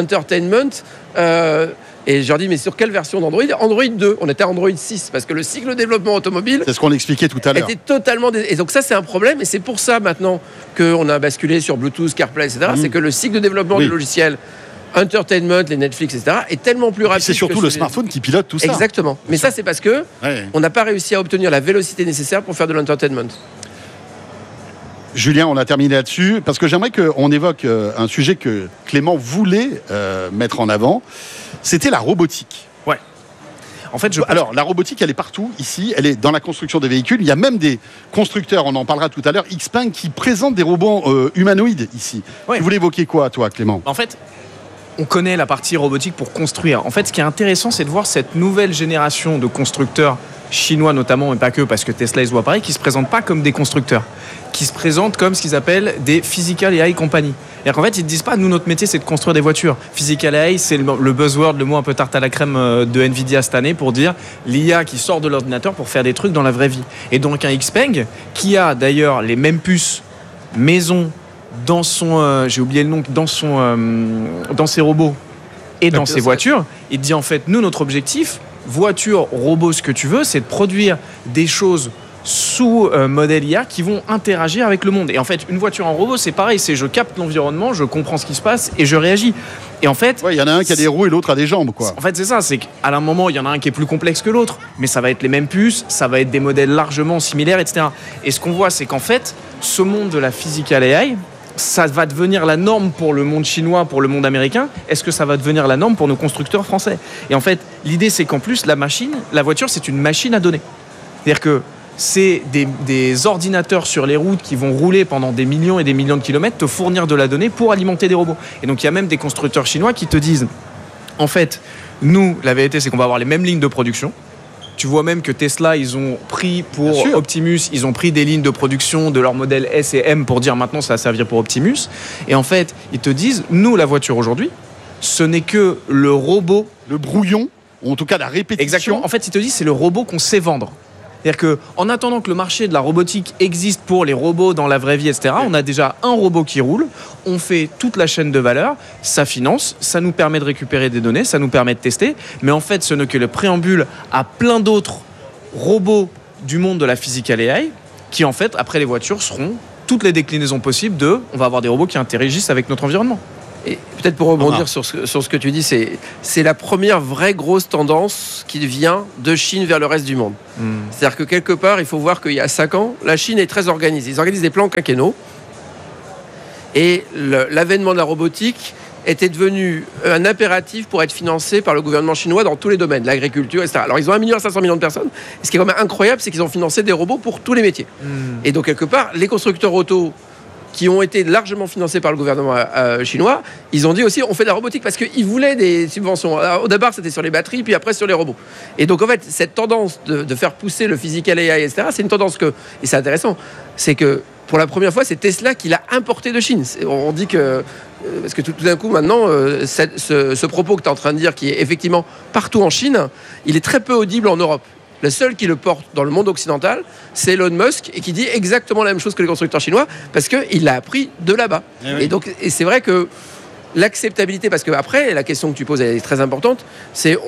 Et je leur dis « Mais sur quelle version d'Android ?» Android 2. On était à Android 6, parce que le cycle de développement automobile... C'est ce qu'on expliquait tout à l'heure. Était totalement... Et donc ça, c'est un problème. Et c'est pour ça, maintenant, qu'on a basculé sur Bluetooth, CarPlay, etc. C'est que le cycle de développement du logiciel... Entertainment, les Netflix, etc., est tellement plus rapide. C'est surtout le smartphone qui pilote tout ça. Exactement. Mais ça, c'est parce que on n'a pas réussi à obtenir la vélocité nécessaire pour faire de l'entertainment. Julien, on a terminé là-dessus, parce que j'aimerais qu'on évoque un sujet que Clément voulait mettre en avant. C'était la robotique. Ouais. En fait, Alors, la robotique, elle est partout, ici. Elle est dans la construction des véhicules. Il y a même des constructeurs, on en parlera tout à l'heure, Xpeng, qui présentent des robots humanoïdes ici. Ouais. Tu voulais évoquer quoi, toi, Clément ? En fait, on connaît la partie robotique pour construire. En fait, ce qui est intéressant, c'est de voir cette nouvelle génération de constructeurs chinois notamment, mais pas que, parce que Tesla et se voit pareil, qui ne se présentent pas comme des constructeurs, qui se présentent comme ce qu'ils appellent des Physical AI Company. C'est-à-dire qu'en fait, ils ne disent pas, nous, notre métier, c'est de construire des voitures. Physical AI, c'est le buzzword, le mot un peu tarte à la crème de Nvidia cette année pour dire l'IA qui sort de l'ordinateur pour faire des trucs dans la vraie vie. Et donc, un Xpeng, qui a d'ailleurs les mêmes puces maison, dans son, j'ai oublié le nom, dans ses robots et dans ses voitures, il dit en fait, nous, notre objectif, voiture, robot, ce que tu veux, c'est de produire des choses sous modèle IA qui vont interagir avec le monde. Et en fait, une voiture en robot, c'est pareil, c'est je capte l'environnement, je comprends ce qui se passe et je réagis. Et en fait, il y en a un qui a des roues et l'autre a des jambes, quoi. En fait, c'est ça, c'est qu'à un moment, il y en a un qui est plus complexe que l'autre, mais ça va être les mêmes puces, ça va être des modèles largement similaires, etc. Et ce qu'on voit, c'est qu'en fait, ce monde de la physical AI, ça va devenir la norme pour le monde chinois, pour le monde américain. Est-ce que ça va devenir la norme pour nos constructeurs français ? Et en fait, l'idée, c'est qu'en plus, la voiture, c'est une machine à données. C'est-à-dire que c'est des ordinateurs sur les routes qui vont rouler pendant des millions et des millions de kilomètres, te fournir de la donnée pour alimenter des robots. Et donc, il y a même des constructeurs chinois qui te disent, en fait, nous, la vérité, c'est qu'on va avoir les mêmes lignes de production. Tu vois même que Tesla, ils ont pris pour Optimus, ils ont pris des lignes de production de leur modèle S et M pour dire maintenant ça va servir pour Optimus. Et en fait, ils te disent, nous, la voiture aujourd'hui, ce n'est que le robot. Le brouillon, ou en tout cas la répétition. Exactement. En fait, il te dit c'est le robot qu'on sait vendre. C'est-à-dire qu'en attendant que le marché de la robotique existe pour les robots dans la vraie vie, etc., on a déjà un robot qui roule, on fait toute la chaîne de valeur, ça finance, ça nous permet de récupérer des données, ça nous permet de tester, mais en fait, ce n'est que le préambule à plein d'autres robots du monde de la physical AI qui, en fait, après les voitures, seront toutes les déclinaisons possibles de « on va avoir des robots qui interagissent avec notre environnement ». Et peut-être pour rebondir sur ce que tu dis, c'est la première vraie grosse tendance qui vient de Chine vers le reste du monde. C'est-à-dire que quelque part, il faut voir qu'il y a 5 ans, la Chine est très organisée. Ils organisent des plans quinquennaux. Et l'avènement de la robotique était devenu un impératif pour être financé par le gouvernement chinois dans tous les domaines, l'agriculture, etc. Alors ils ont 1,5 million de personnes. Et ce qui est quand même incroyable, c'est qu'ils ont financé des robots pour tous les métiers. Et donc quelque part, les constructeurs auto qui ont été largement financés par le gouvernement chinois, ils ont dit aussi on fait de la robotique parce qu'ils voulaient des subventions. Alors, au départ, c'était sur les batteries, puis après sur les robots. Et donc en fait, cette tendance de faire pousser le physical AI, etc., c'est une tendance et c'est intéressant, c'est que pour la première fois, c'est Tesla qui l'a importé de Chine. On dit que, parce que tout d'un coup, maintenant, ce propos que tu es en train de dire, qui est effectivement partout en Chine, il est très peu audible en Europe. Le seul qui le porte dans le monde occidental, c'est Elon Musk, et qui dit exactement la même chose que les constructeurs chinois, parce qu'il l'a appris de là-bas. Et donc, c'est vrai que l'acceptabilité, parce que après, la question que tu poses elle est très importante, c'est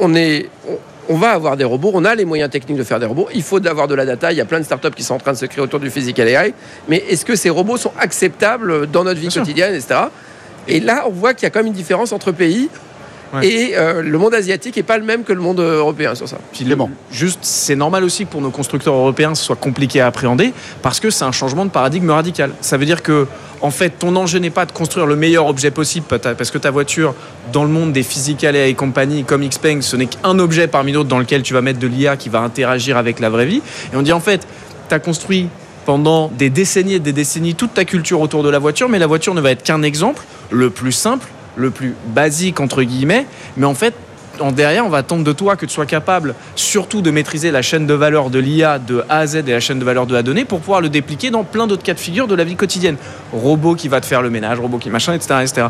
on va avoir des robots, on a les moyens techniques de faire des robots, il faut avoir de la data, il y a plein de startups qui sont en train de se créer autour du physical AI, mais est-ce que ces robots sont acceptables dans notre vie quotidienne, etc. Et là, on voit qu'il y a quand même une différence entre pays. Et le monde asiatique n'est pas le même que le monde européen sur ça. Juste, c'est normal aussi que pour nos constructeurs européens, ce soit compliqué à appréhender parce que c'est un changement de paradigme radical. Ça veut dire que, en fait, ton enjeu n'est pas de construire le meilleur objet possible parce que ta voiture, dans le monde des physical AI et compagnie comme Xpeng, ce n'est qu'un objet parmi d'autres dans lequel tu vas mettre de l'IA qui va interagir avec la vraie vie. Et on dit en fait, tu as construit pendant des décennies et des décennies toute ta culture autour de la voiture, mais la voiture ne va être qu'un exemple, le plus simple, le plus basique entre guillemets, mais en fait derrière on va attendre de toi que tu sois capable surtout de maîtriser la chaîne de valeur de l'IA de A à Z et la chaîne de valeur de la donnée pour pouvoir le dépliquer dans plein d'autres cas de figure de la vie quotidienne. Robot qui va te faire le ménage, robot qui machin, etc., etc.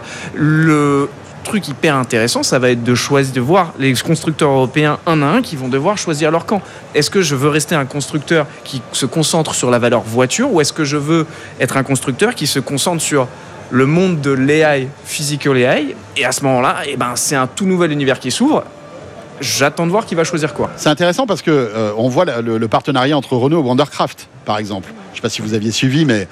Le truc hyper intéressant, ça va être de voir les constructeurs européens un à un qui vont devoir choisir leur camp. Est-ce que je veux rester un constructeur qui se concentre sur la valeur voiture ou est-ce que je veux être un constructeur qui se concentre sur le monde de l'AI, physical AI, et à ce moment-là, c'est un tout nouvel univers qui s'ouvre. J'attends de voir qui va choisir quoi. C'est intéressant parce que on voit le partenariat entre Renault et Wondercraft, par exemple. Je ne sais pas si vous aviez suivi, mais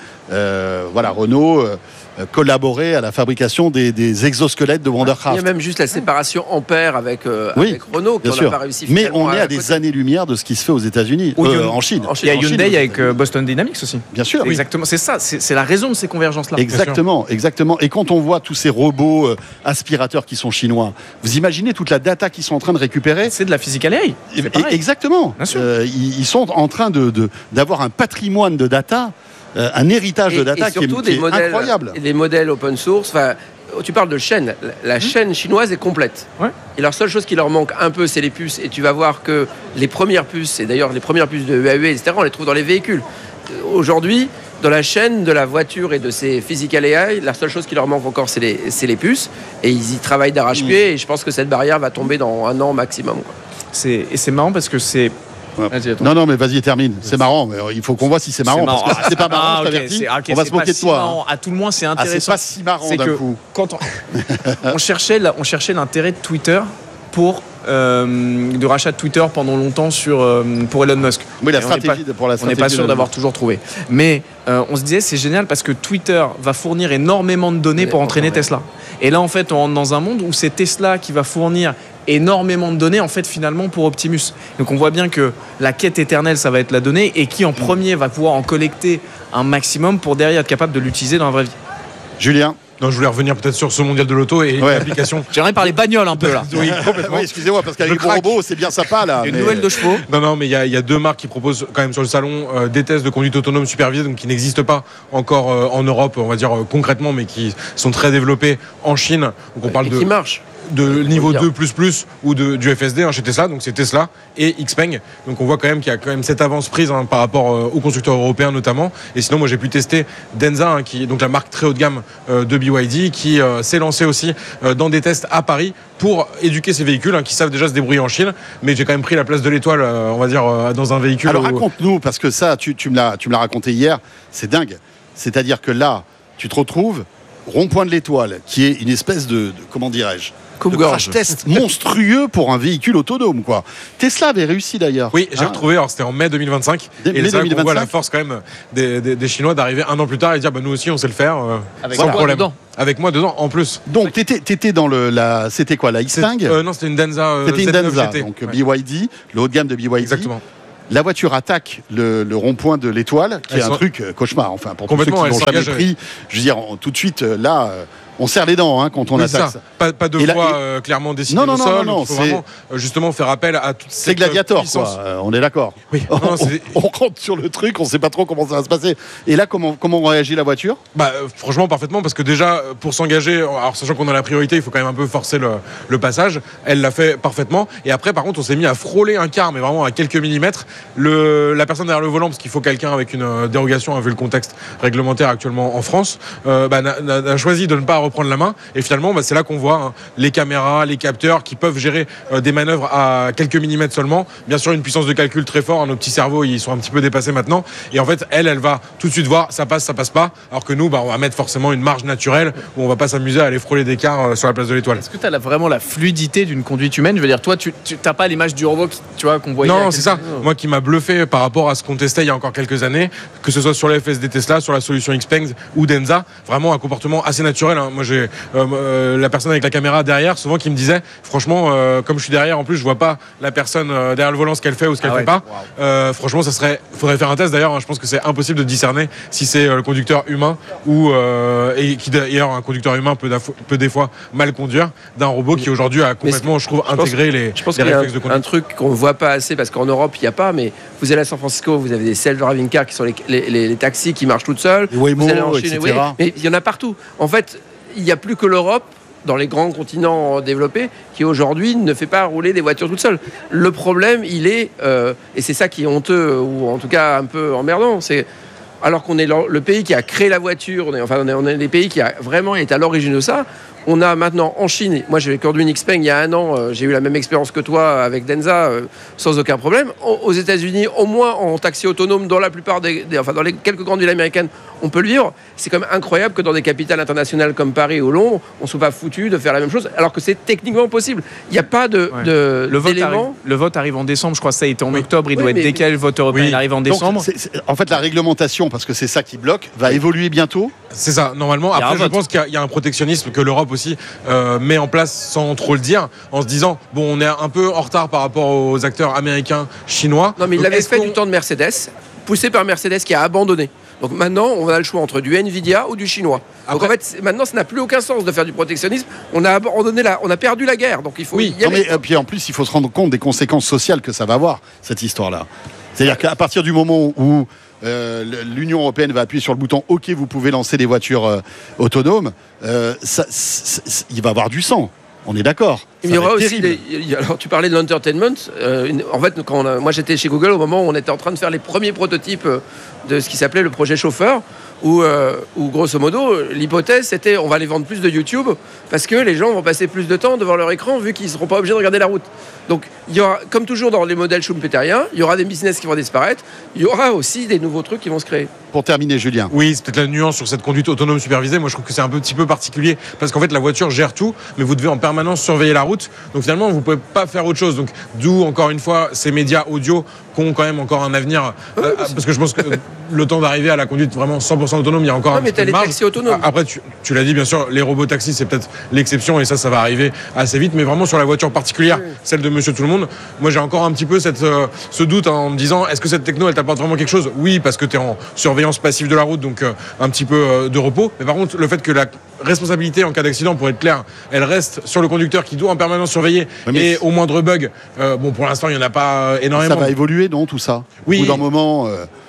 Renault collaborait à la fabrication des exosquelettes de Wondercraft. Il y a même juste la séparation Ampère avec Renault qu'on n'a pas réussi. Mais on est à des années-lumière de ce qui se fait aux États-Unis, en Chine. Il y a Hyundai avec Boston Dynamics aussi. Bien sûr. Exactement. C'est ça. C'est la raison de ces convergences-là. Exactement. Et quand on voit tous ces robots aspirateurs qui sont chinois, vous imaginez toute la data qu'ils sont en train de récupérer. C'est de la physical AI. Exactement. Ils sont en train d'avoir un patrimoine de data. Un héritage de data qui est incroyable. Et des modèles open source. Tu parles de chaîne. La chaîne chinoise est complète. Ouais. Et la seule chose qui leur manque un peu, c'est les puces. Et tu vas voir que les premières puces, et d'ailleurs les premières puces de Huawei, etc., on les trouve dans les véhicules. Aujourd'hui, dans la chaîne de la voiture et de ces physical AI, la seule chose qui leur manque encore, c'est les puces. Et ils y travaillent d'arrache-pied. Et je pense que cette barrière va tomber dans 1 an maximum. Et c'est marrant parce que c'est... Ouais. Non, mais vas-y, termine. C'est marrant, mais il faut qu'on voit si c'est marrant. Parce que si c'est pas marrant, je t'avertis, on va se moquer de toi. À tout le moins, c'est intéressant. C'est pas si marrant d'un coup. Quand on cherchait l'intérêt de Twitter pour de rachat de Twitter pendant longtemps pour Elon Musk. Oui, la stratégie pour la stratégie. On n'est pas sûr d'avoir toujours trouvé. Mais on se disait, c'est génial parce que Twitter va fournir énormément de données pour entraîner Tesla. Et là, en fait, on rentre dans un monde où c'est Tesla qui va fournir énormément de données en fait finalement pour Optimus. Donc on voit bien que la quête éternelle ça va être la donnée et qui en premier va pouvoir en collecter un maximum pour derrière être capable de l'utiliser dans la vraie vie. Julien. Non, je voulais revenir peut-être sur ce mondial de l'auto et l'application. J'aimerais parler bagnole un peu là. Oui, complètement. Oui, excusez-moi, parce qu'avec les robots, c'est bien sympa là. Une nouvelle de chevaux. Non, mais il y a 2 marques qui proposent quand même sur le salon des tests de conduite autonome supervisée, donc qui n'existent pas encore en Europe, on va dire concrètement, mais qui sont très développés en Chine. Donc on parle qui marchent. de niveau 2++ ou du FSD chez Tesla, donc c'est Tesla et Xpeng. Donc on voit quand même qu'il y a quand même cette avance prise par rapport aux constructeurs européens notamment. Et sinon moi j'ai pu tester Denza, qui est donc la marque très haut de gamme de BYD, qui s'est lancée aussi dans des tests à Paris pour éduquer ces véhicules qui savent déjà se débrouiller en Chine. Mais j'ai quand même pris la place de l'étoile, on va dire, dans un véhicule. Alors raconte-nous, parce que ça, tu me l'as raconté hier, c'est dingue. C'est-à-dire que là, tu te retrouves rond-point de l'étoile, qui est une espèce de comment dirais-je, de crash test monstrueux pour un véhicule autonome, quoi. Tesla avait réussi d'ailleurs. Oui, j'ai retrouvé, alors c'était en mai 2025. Et c'est là qu'on voit la force quand même des Chinois d'arriver un an plus tard et dire nous aussi on sait le faire. Sans problème. Avec moi dedans en plus. Donc t'étais dans c'était quoi, la Xpeng? Non, c'était une Denza. C'était une Denza, GT. donc BYD, le haut de gamme de BYD. Exactement. La voiture attaque le rond-point de l'étoile, qui est un truc cauchemar. Enfin, pour tous ceux qui n'ont jamais pris, je veux dire, tout de suite, là, on serre les dents quand on attaque ça. Pas de voie clairement dessinée au sol. Non, il faut vraiment justement faire appel à toute cette Gladiator, puissance. quoi. On est d'accord. Oui. On rentre sur le truc, on ne sait pas trop comment ça va se passer. Et là, comment réagit la voiture? Franchement, parfaitement, parce que déjà, pour s'engager, alors sachant qu'on a la priorité, il faut quand même un peu forcer le passage. Elle l'a fait parfaitement. Et après, par contre, on s'est mis à frôler un quart, mais vraiment à quelques millimètres. La personne derrière le volant, parce qu'il faut quelqu'un avec une dérogation, vu le contexte réglementaire actuellement en France, a choisi de ne pas reprendre la main. Et finalement, c'est là qu'on voit les caméras, les capteurs qui peuvent gérer des manœuvres à quelques millimètres seulement. Bien sûr, une puissance de calcul très forte. Nos petits cerveaux, ils sont un petit peu dépassés maintenant. Et en fait, elle va tout de suite voir ça passe pas. Alors que nous, on va mettre forcément une marge naturelle où on va pas s'amuser à aller frôler des quarts sur la place de l'Étoile. Est-ce que tu as vraiment la fluidité d'une conduite humaine? Je veux dire, toi, tu n'as pas l'image du robot qu'on voyait. Non, c'est ça. Moi qui m'a bluffé par rapport à ce qu'on testait il y a encore quelques années, que ce soit sur les FSD Tesla, sur la solution Xpeng ou Denza, vraiment un comportement assez naturel. Moi, j'ai la personne avec la caméra derrière, souvent qui me disait, franchement, comme je suis derrière, en plus, je vois pas la personne derrière le volant ce qu'elle fait ou ce qu'elle fait pas. Franchement, faudrait faire un test. D'ailleurs, je pense que c'est impossible de discerner si c'est le conducteur humain ou et qui d'ailleurs un conducteur humain peut des fois mal conduire d'un robot qui aujourd'hui a complètement, je trouve, intégré les réflexes de conduite. Un truc qu'on voit pas assez parce qu'en Europe il n'y a pas, mais vous allez à San Francisco, vous avez des self-driving cars qui sont les taxis qui marchent toutes seules. Waymo, vous allez en Chine, etc. Mais il y en a partout. En fait, il n'y a plus que l'Europe, dans les grands continents développés, qui aujourd'hui ne fait pas rouler des voitures toutes seules. Le problème, il est, et c'est ça qui est honteux, ou en tout cas un peu emmerdant, c'est alors qu'on est le pays qui a créé la voiture, on est des pays qui a vraiment été à l'origine de ça. On a maintenant en Chine, moi j'ai conduit une Xpeng il y a un an, j'ai eu la même expérience que toi avec Denza sans aucun problème. Aux États-Unis, au moins en taxi autonome, dans la plupart dans les quelques grandes villes américaines, on peut le vivre. C'est quand même incroyable que dans des capitales internationales comme Paris ou Londres, on ne soit pas foutu de faire la même chose, alors que c'est techniquement possible. Il n'y a pas le vote arrive en décembre, je crois que ça a été en octobre, il doit être décalé, le vote européen arrive en décembre. Donc, en fait, la réglementation, parce que c'est ça qui bloque, va évoluer bientôt. C'est ça, normalement. Après, je pense qu'il y a un protectionnisme que l'Europe aussi met en place sans trop le dire, en se disant, on est un peu en retard par rapport aux acteurs américains, chinois. Non, mais il l'avait fait du temps de Mercedes, poussé par Mercedes qui a abandonné. Donc maintenant, on a le choix entre du Nvidia ou du chinois. Donc en fait, maintenant, ça n'a plus aucun sens de faire du protectionnisme. On a abandonné on a perdu la guerre. Donc il faut y aller. Mais puis en plus, il faut se rendre compte des conséquences sociales que ça va avoir, cette histoire-là. C'est-à-dire qu'à partir du moment où l'Union européenne va appuyer sur le bouton OK, vous pouvez lancer des voitures autonomes, il va y avoir du sang. On est d'accord. Il y aura aussi alors tu parlais de l'entertainment. En fait, moi j'étais chez Google au moment où on était en train de faire les premiers prototypes de ce qui s'appelait le projet chauffeur, où grosso modo l'hypothèse c'était on va les vendre plus de YouTube parce que les gens vont passer plus de temps devant leur écran vu qu'ils ne seront pas obligés de regarder la route. Donc il y aura, comme toujours dans les modèles schumpeteriens, il y aura des business qui vont disparaître, il y aura aussi des nouveaux trucs qui vont se créer. Pour terminer, Julien. Oui, c'est peut-être la nuance sur cette conduite autonome supervisée. Moi je trouve que c'est un petit peu particulier parce qu'en fait la voiture gère tout, mais vous devez en permanence surveiller la route. Donc finalement vous ne pouvez pas faire autre chose. Donc d'où encore une fois ces médias audio qui ont quand même encore un avenir. Parce que je pense que le temps d'arriver à la conduite vraiment 100% autonome, il y a encore un petit peu de marge. Mais t'as les taxis autonomes. Après, tu l'as dit, bien sûr, les robots taxis, c'est peut-être l'exception et ça va arriver assez vite. Mais vraiment sur la voiture particulière, celle de Monsieur Tout le Monde, moi j'ai encore un petit peu ce doute en me disant, est-ce que cette techno, elle t'apporte vraiment quelque chose? Oui, parce que tu es en surveillance passive de la route, donc un petit peu de repos. Mais par contre, le fait que la responsabilité en cas d'accident, pour être clair, elle reste sur le conducteur qui doit en permanence surveiller et au moindre bug, pour l'instant, il n'y en a pas énormément. Ça va évoluer, non, tout ça? Oui. Au bout d'un moment...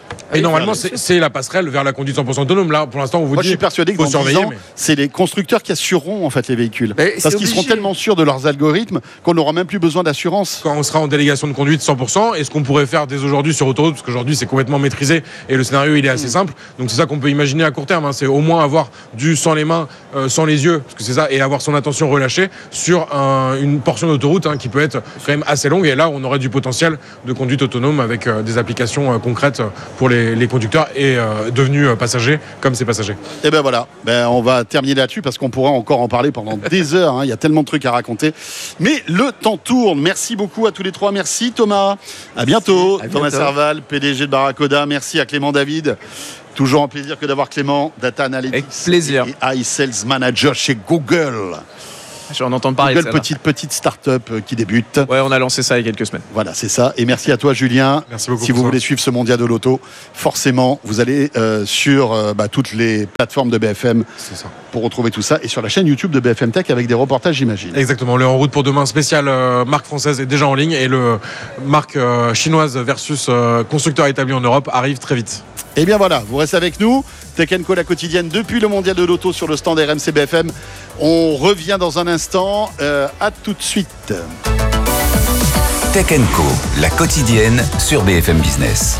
Et normalement, c'est la passerelle vers la conduite 100% autonome. Là, pour l'instant, on vous Moi, dit. je suis persuadé que faut dans 10 surveiller. ans, c'est les constructeurs qui assureront en fait les véhicules. Parce qu'ils seront tellement sûrs de leurs algorithmes qu'on n'aura même plus besoin d'assurance. Quand on sera en délégation de conduite 100%, et ce qu'on pourrait faire dès aujourd'hui sur autoroute, parce qu'aujourd'hui c'est complètement maîtrisé et le scénario il est assez simple. Donc c'est ça qu'on peut imaginer à court terme. Hein. C'est au moins avoir du sans les mains, sans les yeux, parce que c'est ça, et avoir son attention relâchée sur une portion d'autoroute qui peut être quand même assez longue. Et là, on aurait du potentiel de conduite autonome avec des applications concrètes pour les conducteurs et devenus passagers comme ces passagers. Et ben voilà, on va terminer là-dessus parce qu'on pourra encore en parler pendant des heures. Il y a tellement de trucs à raconter. Mais le temps tourne. Merci beaucoup à tous les trois. Merci Thomas. À bientôt. Thomas Serval, PDG de Barracoda. Merci à Clément David. Toujours un plaisir que d'avoir Clément, Data Analytics. Avec plaisir. Et iSales Manager chez Google. J'en entends parler. Google, petite start-up qui débute. Ouais, on a lancé ça il y a quelques semaines. Voilà, c'est ça. Et merci à toi, Julien. Merci beaucoup. Si vous voulez suivre ce mondial de l'auto, forcément, vous allez sur toutes les plateformes de BFM pour retrouver tout ça. Et sur la chaîne YouTube de BFM Tech avec des reportages, j'imagine. Exactement. Le En route pour demain spécial marque française est déjà en ligne et le marque chinoise versus constructeur établi en Europe arrive très vite. Et bien voilà, vous restez avec nous. Tech & Co, la quotidienne depuis le mondial de l'auto sur le stand RMC BFM. On revient dans un instant. À tout de suite. Tech & Co, la quotidienne sur BFM Business.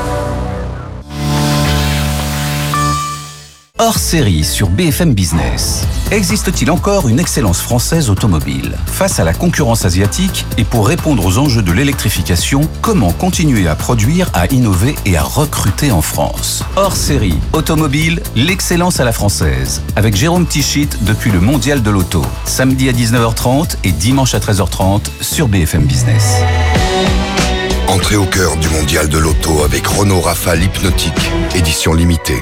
Hors série sur BFM Business. Existe-t-il encore une excellence française automobile ? Face à la concurrence asiatique et pour répondre aux enjeux de l'électrification, comment continuer à produire, à innover et à recruter en France ? Hors série automobile, l'excellence à la française. Avec Jérôme Tichit depuis le mondial de l'auto. Samedi à 19h30 et dimanche à 13h30 sur BFM Business. Entrez au cœur du mondial de l'auto avec Renault Rafale Hypnotique, édition limitée.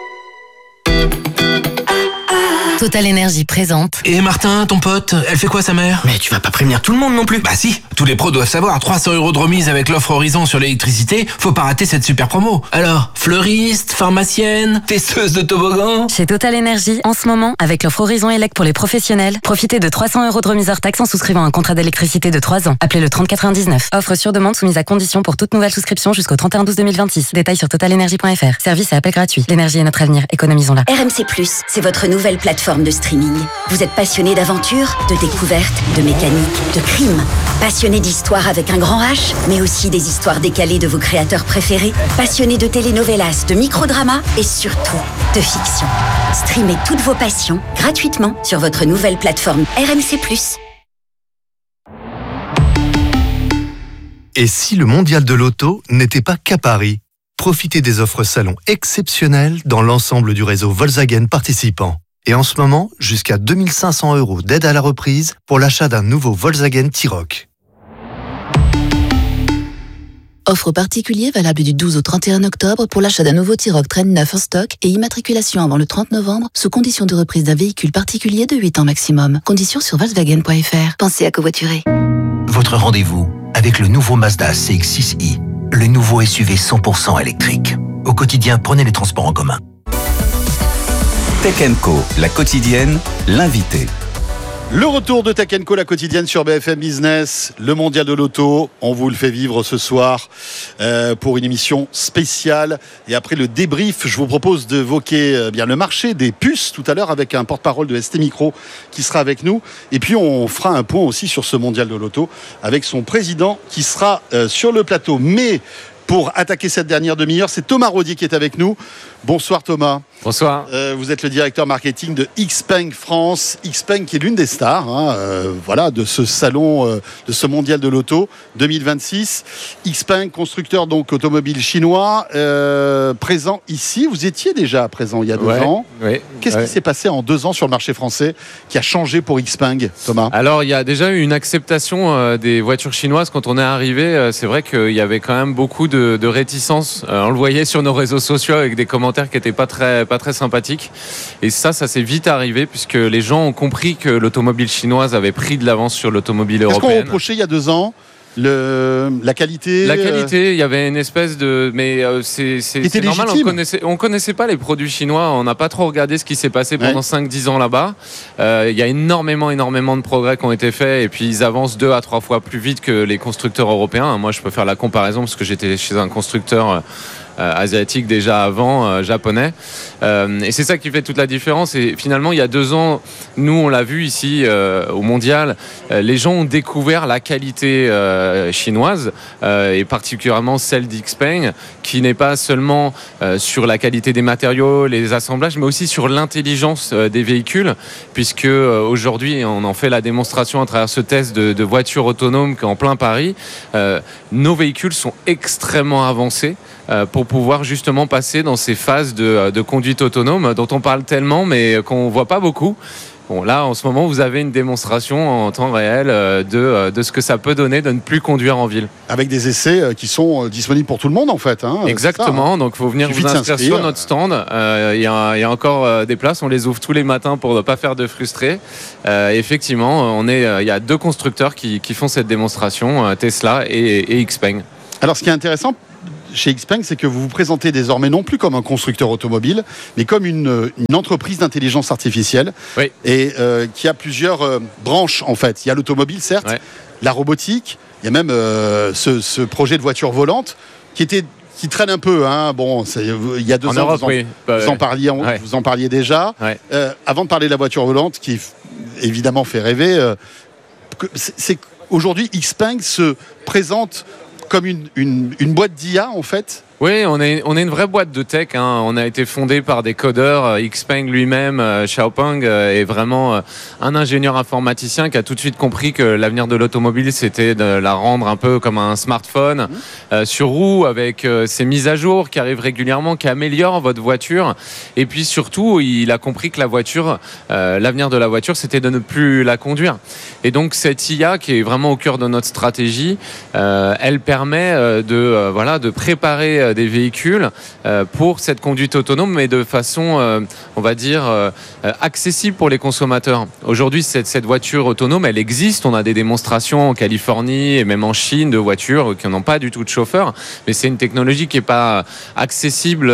Total Energy présente. Et Martin, ton pote, elle fait quoi sa mère ? Mais tu vas pas prévenir tout le monde non plus. Bah si, tous les pros doivent savoir, 300 € de remise avec l'offre Horizon sur l'électricité, faut pas rater cette super promo. Alors, fleuriste, pharmacienne, testeuse de toboggan. Chez Total Energy, en ce moment, avec l'offre Horizon Elec pour les professionnels, profitez de 300 € de remise hors taxe en souscrivant un contrat d'électricité de 3 ans. Appelez le 3099. Offre sur demande soumise à condition pour toute nouvelle souscription jusqu'au 31/12/2026. Détails sur totalenergy.fr. Service et appel gratuit. L'énergie est notre avenir, économisons-la. RMC+, c'est votre nouvelle plateforme de streaming. Vous êtes passionné d'aventure, de découverte, de mécanique, de crime. Passionné d'histoire avec un grand H, mais aussi des histoires décalées de vos créateurs préférés. Passionné de telenovelas, de microdramas et surtout de fiction. Streamez toutes vos passions gratuitement sur votre nouvelle plateforme RMC+. Et si le mondial de l'auto n'était pas qu'à Paris ? Profitez des offres salon exceptionnelles dans l'ensemble du réseau Volkswagen participant. Et en ce moment, jusqu'à 2500 € d'aide à la reprise pour l'achat d'un nouveau Volkswagen T-Roc. Offre particulier valable du 12 au 31 octobre pour l'achat d'un nouveau T-Roc Train 9 en stock et immatriculation avant le 30 novembre sous condition de reprise d'un véhicule particulier de 8 ans maximum. Conditions sur Volkswagen.fr. Pensez à covoiturer. Votre rendez-vous avec le nouveau Mazda CX-6i, le nouveau SUV 100% électrique. Au quotidien, prenez les transports en commun. Tech & Co, la quotidienne, l'invité. Le retour de Tech & Co, la quotidienne sur BFM Business, le mondial de l'auto. On vous le fait vivre ce soir pour une émission spéciale. Et après le débrief, je vous propose d'évoquer le marché des puces tout à l'heure avec un porte-parole de ST Micro qui sera avec nous. Et puis on fera un point aussi sur ce mondial de l'auto avec son président qui sera sur le plateau. Mais pour attaquer cette dernière demi-heure, c'est Thomas Rodier qui est avec nous. Bonsoir Thomas. Bonsoir. Vous êtes le directeur marketing de XPeng France. XPeng qui est l'une des stars de ce salon, de ce mondial de l'auto 2026. XPeng, constructeur donc automobile chinois, présent ici. Vous étiez déjà présent il y a 2 ans. Oui. Qu'est-ce qui s'est passé en 2 ans sur le marché français qui a changé pour XPeng, Thomas ? Alors, il y a déjà eu une acceptation des voitures chinoises quand on est arrivé. C'est vrai qu'il y avait quand même beaucoup de réticence. On le voyait sur nos réseaux sociaux avec des commentaires qui n'étaient pas très sympathiques. Et ça s'est vite arrivé puisque les gens ont compris que l'automobile chinoise avait pris de l'avance sur l'automobile européenne. Qu'est-ce qu'on reprochait il y a 2 ans ? La qualité. La qualité, il y avait une espèce de. Mais c'est normal, on connaissait pas les produits chinois, on n'a pas trop regardé ce qui s'est passé pendant 5-10 ans là-bas. Il y a énormément de progrès qui ont été faits et puis ils avancent 2 à 3 fois plus vite que les constructeurs européens. Moi, je peux faire la comparaison parce que j'étais chez un constructeur asiatiques déjà avant, japonais. Et c'est ça qui fait toute la différence. Et finalement, il y a 2 ans, nous, on l'a vu ici au Mondial, les gens ont découvert la qualité chinoise et particulièrement celle d'Xpeng, qui n'est pas seulement sur la qualité des matériaux, les assemblages, mais aussi sur l'intelligence des véhicules, puisque aujourd'hui, on en fait la démonstration à travers ce test de voitures autonomes qu'en plein Paris, nos véhicules sont extrêmement avancés pour pouvoir justement passer dans ces phases de conduite autonome dont on parle tellement mais qu'on ne voit pas beaucoup. Bon, là, en ce moment, vous avez une démonstration en temps réel de ce que ça peut donner de ne plus conduire en ville. Avec des essais qui sont disponibles pour tout le monde, en fait. Hein, exactement, donc il faut venir vous inscrire sur notre stand. Il y a encore des places, on les ouvre tous les matins pour ne pas faire de frustrés. Effectivement, il y a 2 constructeurs qui font cette démonstration, Tesla et Xpeng. Alors, ce qui est intéressant chez Xpeng, c'est que vous vous présentez désormais non plus comme un constructeur automobile, mais comme une entreprise d'intelligence artificielle, oui. Et qui a plusieurs branches, en fait. Il y a l'automobile, certes, ouais. La robotique, il y a même ce projet de voiture volante qui traîne un peu. Hein. Bon, il y a 2 ans, Europe, vous en parliez déjà. Ouais. Avant de parler de la voiture volante, qui évidemment fait rêver, c'est aujourd'hui Xpeng se présente comme une boîte d'IA, en fait. Oui, on est une vraie boîte de tech. Hein. On a été fondé par des codeurs. Xpeng lui-même, Xiaopeng, est vraiment un ingénieur informaticien qui a tout de suite compris que l'avenir de l'automobile, c'était de la rendre un peu comme un smartphone sur roue, avec ses mises à jour qui arrivent régulièrement, qui améliorent votre voiture. Et puis surtout, il a compris que la voiture, l'avenir de la voiture, c'était de ne plus la conduire. Et donc cette IA, qui est vraiment au cœur de notre stratégie, elle permet de préparer des véhicules pour cette conduite autonome, mais de façon, on va dire, accessible pour les consommateurs. Aujourd'hui, cette voiture autonome, elle existe. On a des démonstrations en Californie et même en Chine de voitures qui n'ont pas du tout de chauffeur, mais c'est une technologie qui n'est pas accessible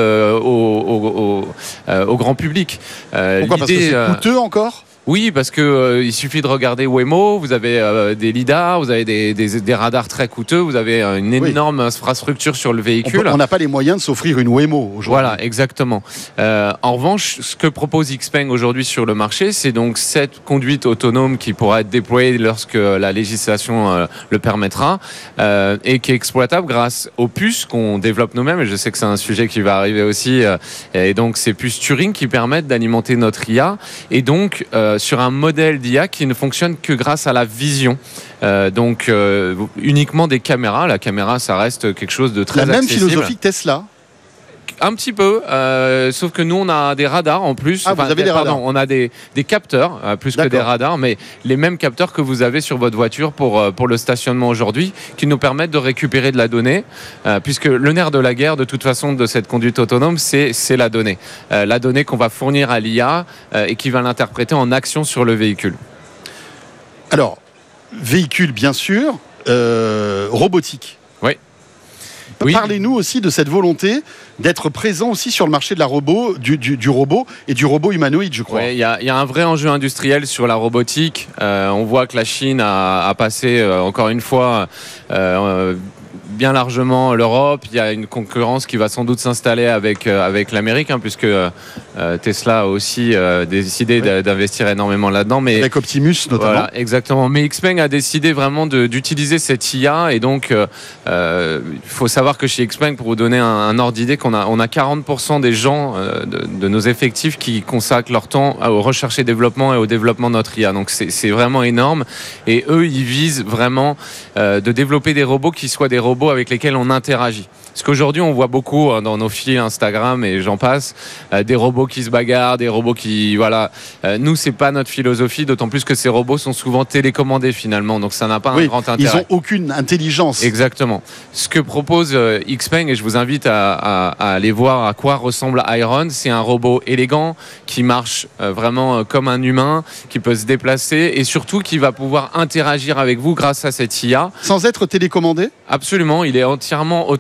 au grand public. Pourquoi ? Parce que c'est coûteux encore ? Oui, parce que il suffit de regarder Waymo, vous avez des lidars, vous avez des radars très coûteux, vous avez une énorme infrastructure sur le véhicule. On n'a pas les moyens de s'offrir une Waymo aujourd'hui. Voilà, exactement. En revanche, ce que propose Xpeng aujourd'hui sur le marché, c'est donc cette conduite autonome qui pourra être déployée lorsque la législation le permettra et qui est exploitable grâce aux puces qu'on développe nous-mêmes. Et je sais que c'est un sujet qui va arriver aussi. Et donc, ces puces Turing qui permettent d'alimenter notre IA et donc sur un modèle d'IA qui ne fonctionne que grâce à la vision. Donc uniquement des caméras. La caméra, ça reste quelque chose de très accessible. La même philosophie que Tesla. Un petit peu, sauf que nous on a des radars en plus. Ah, vous avez des radars. On a des capteurs plus que des radars, mais les mêmes capteurs que vous avez sur votre voiture pour le stationnement aujourd'hui, qui nous permettent de récupérer de la donnée, puisque le nerf de la guerre de toute façon de cette conduite autonome, c'est la donnée. La donnée qu'on va fournir à l'IA et qui va l'interpréter en action sur le véhicule. Alors, véhicule bien sûr, robotique. Oui. Parlez-nous aussi de cette volonté d'être présent aussi sur le marché de la robot, du robot et du robot humanoïde, je crois. Oui, il y a un vrai enjeu industriel sur la robotique. On voit que la Chine a passé encore une fois bien largement l'Europe. Il y a une concurrence qui va sans doute s'installer avec l'Amérique, puisque Tesla a aussi décidé d'investir énormément là-dedans. Mais avec Optimus notamment. Voilà, exactement. Mais Xpeng a décidé vraiment d'utiliser cette IA et donc il faut savoir que chez Xpeng, pour vous donner un ordre d'idée, on a 40% des gens de nos effectifs qui consacrent leur temps aux recherches et développement et au développement de notre IA. Donc c'est vraiment énorme et eux ils visent vraiment de développer des robots qui soient des robots avec lesquels on interagit. Parce qu'aujourd'hui, on voit beaucoup dans nos fils Instagram et j'en passe, des robots qui se bagarrent, des robots qui... Voilà. Nous, c'est pas notre philosophie, d'autant plus que ces robots sont souvent télécommandés finalement, donc ça n'a pas un grand intérêt. Ils n'ont aucune intelligence. Exactement. Ce que propose Xpeng, et je vous invite à aller voir à quoi ressemble Iron, c'est un robot élégant qui marche vraiment comme un humain, qui peut se déplacer et surtout qui va pouvoir interagir avec vous grâce à cette IA. Sans être télécommandé ? Absolument, il est entièrement autonome.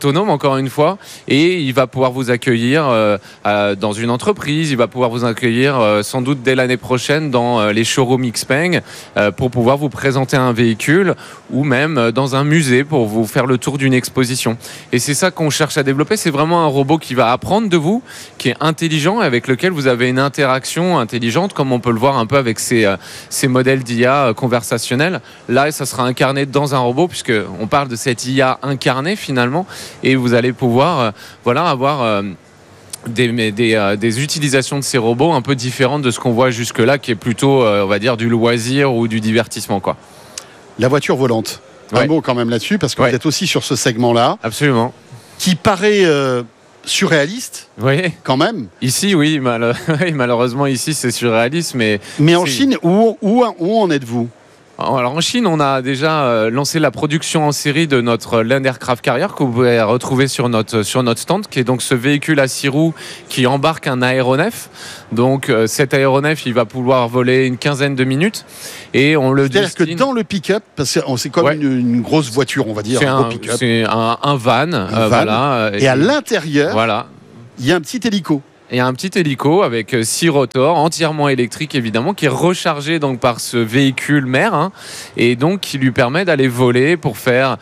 encore une fois, et il va pouvoir vous accueillir dans une entreprise, il va pouvoir vous accueillir sans doute dès l'année prochaine dans les showrooms Xpeng pour pouvoir vous présenter un véhicule, ou même dans un musée pour vous faire le tour d'une exposition. Et c'est ça qu'on cherche à développer, c'est vraiment un robot qui va apprendre de vous, qui est intelligent et avec lequel vous avez une interaction intelligente, comme on peut le voir un peu avec ces modèles d'IA conversationnels. Là, ça sera incarné dans un robot, puisqu'on parle de cette IA incarnée finalement, et vous allez pouvoir avoir des utilisations de ces robots un peu différentes de ce qu'on voit jusque-là, qui est plutôt, on va dire, du loisir ou du divertissement, quoi. La voiture volante. Un mot quand même là-dessus, parce que vous êtes aussi sur ce segment-là. Absolument. Qui paraît surréaliste, quand même. Ici, oui, malheureusement, ici, c'est surréaliste. Mais en Chine, où en êtes-vous ? Alors en Chine, on a déjà lancé la production en série de notre Land Aircraft Carrier que vous pouvez retrouver sur notre stand, qui est donc ce véhicule à 6 roues qui embarque un aéronef. Donc cet aéronef, il va pouvoir voler une quinzaine de minutes, et on le C'est-à-dire que dans le pick-up, parce que c'est comme une grosse voiture, on va dire, c'est un van, voilà. Et à l'intérieur, voilà, il y a un petit hélico. Et un petit hélico avec 6 rotors, entièrement électrique évidemment, qui est rechargé donc par ce véhicule mère, et donc qui lui permet d'aller voler pour faire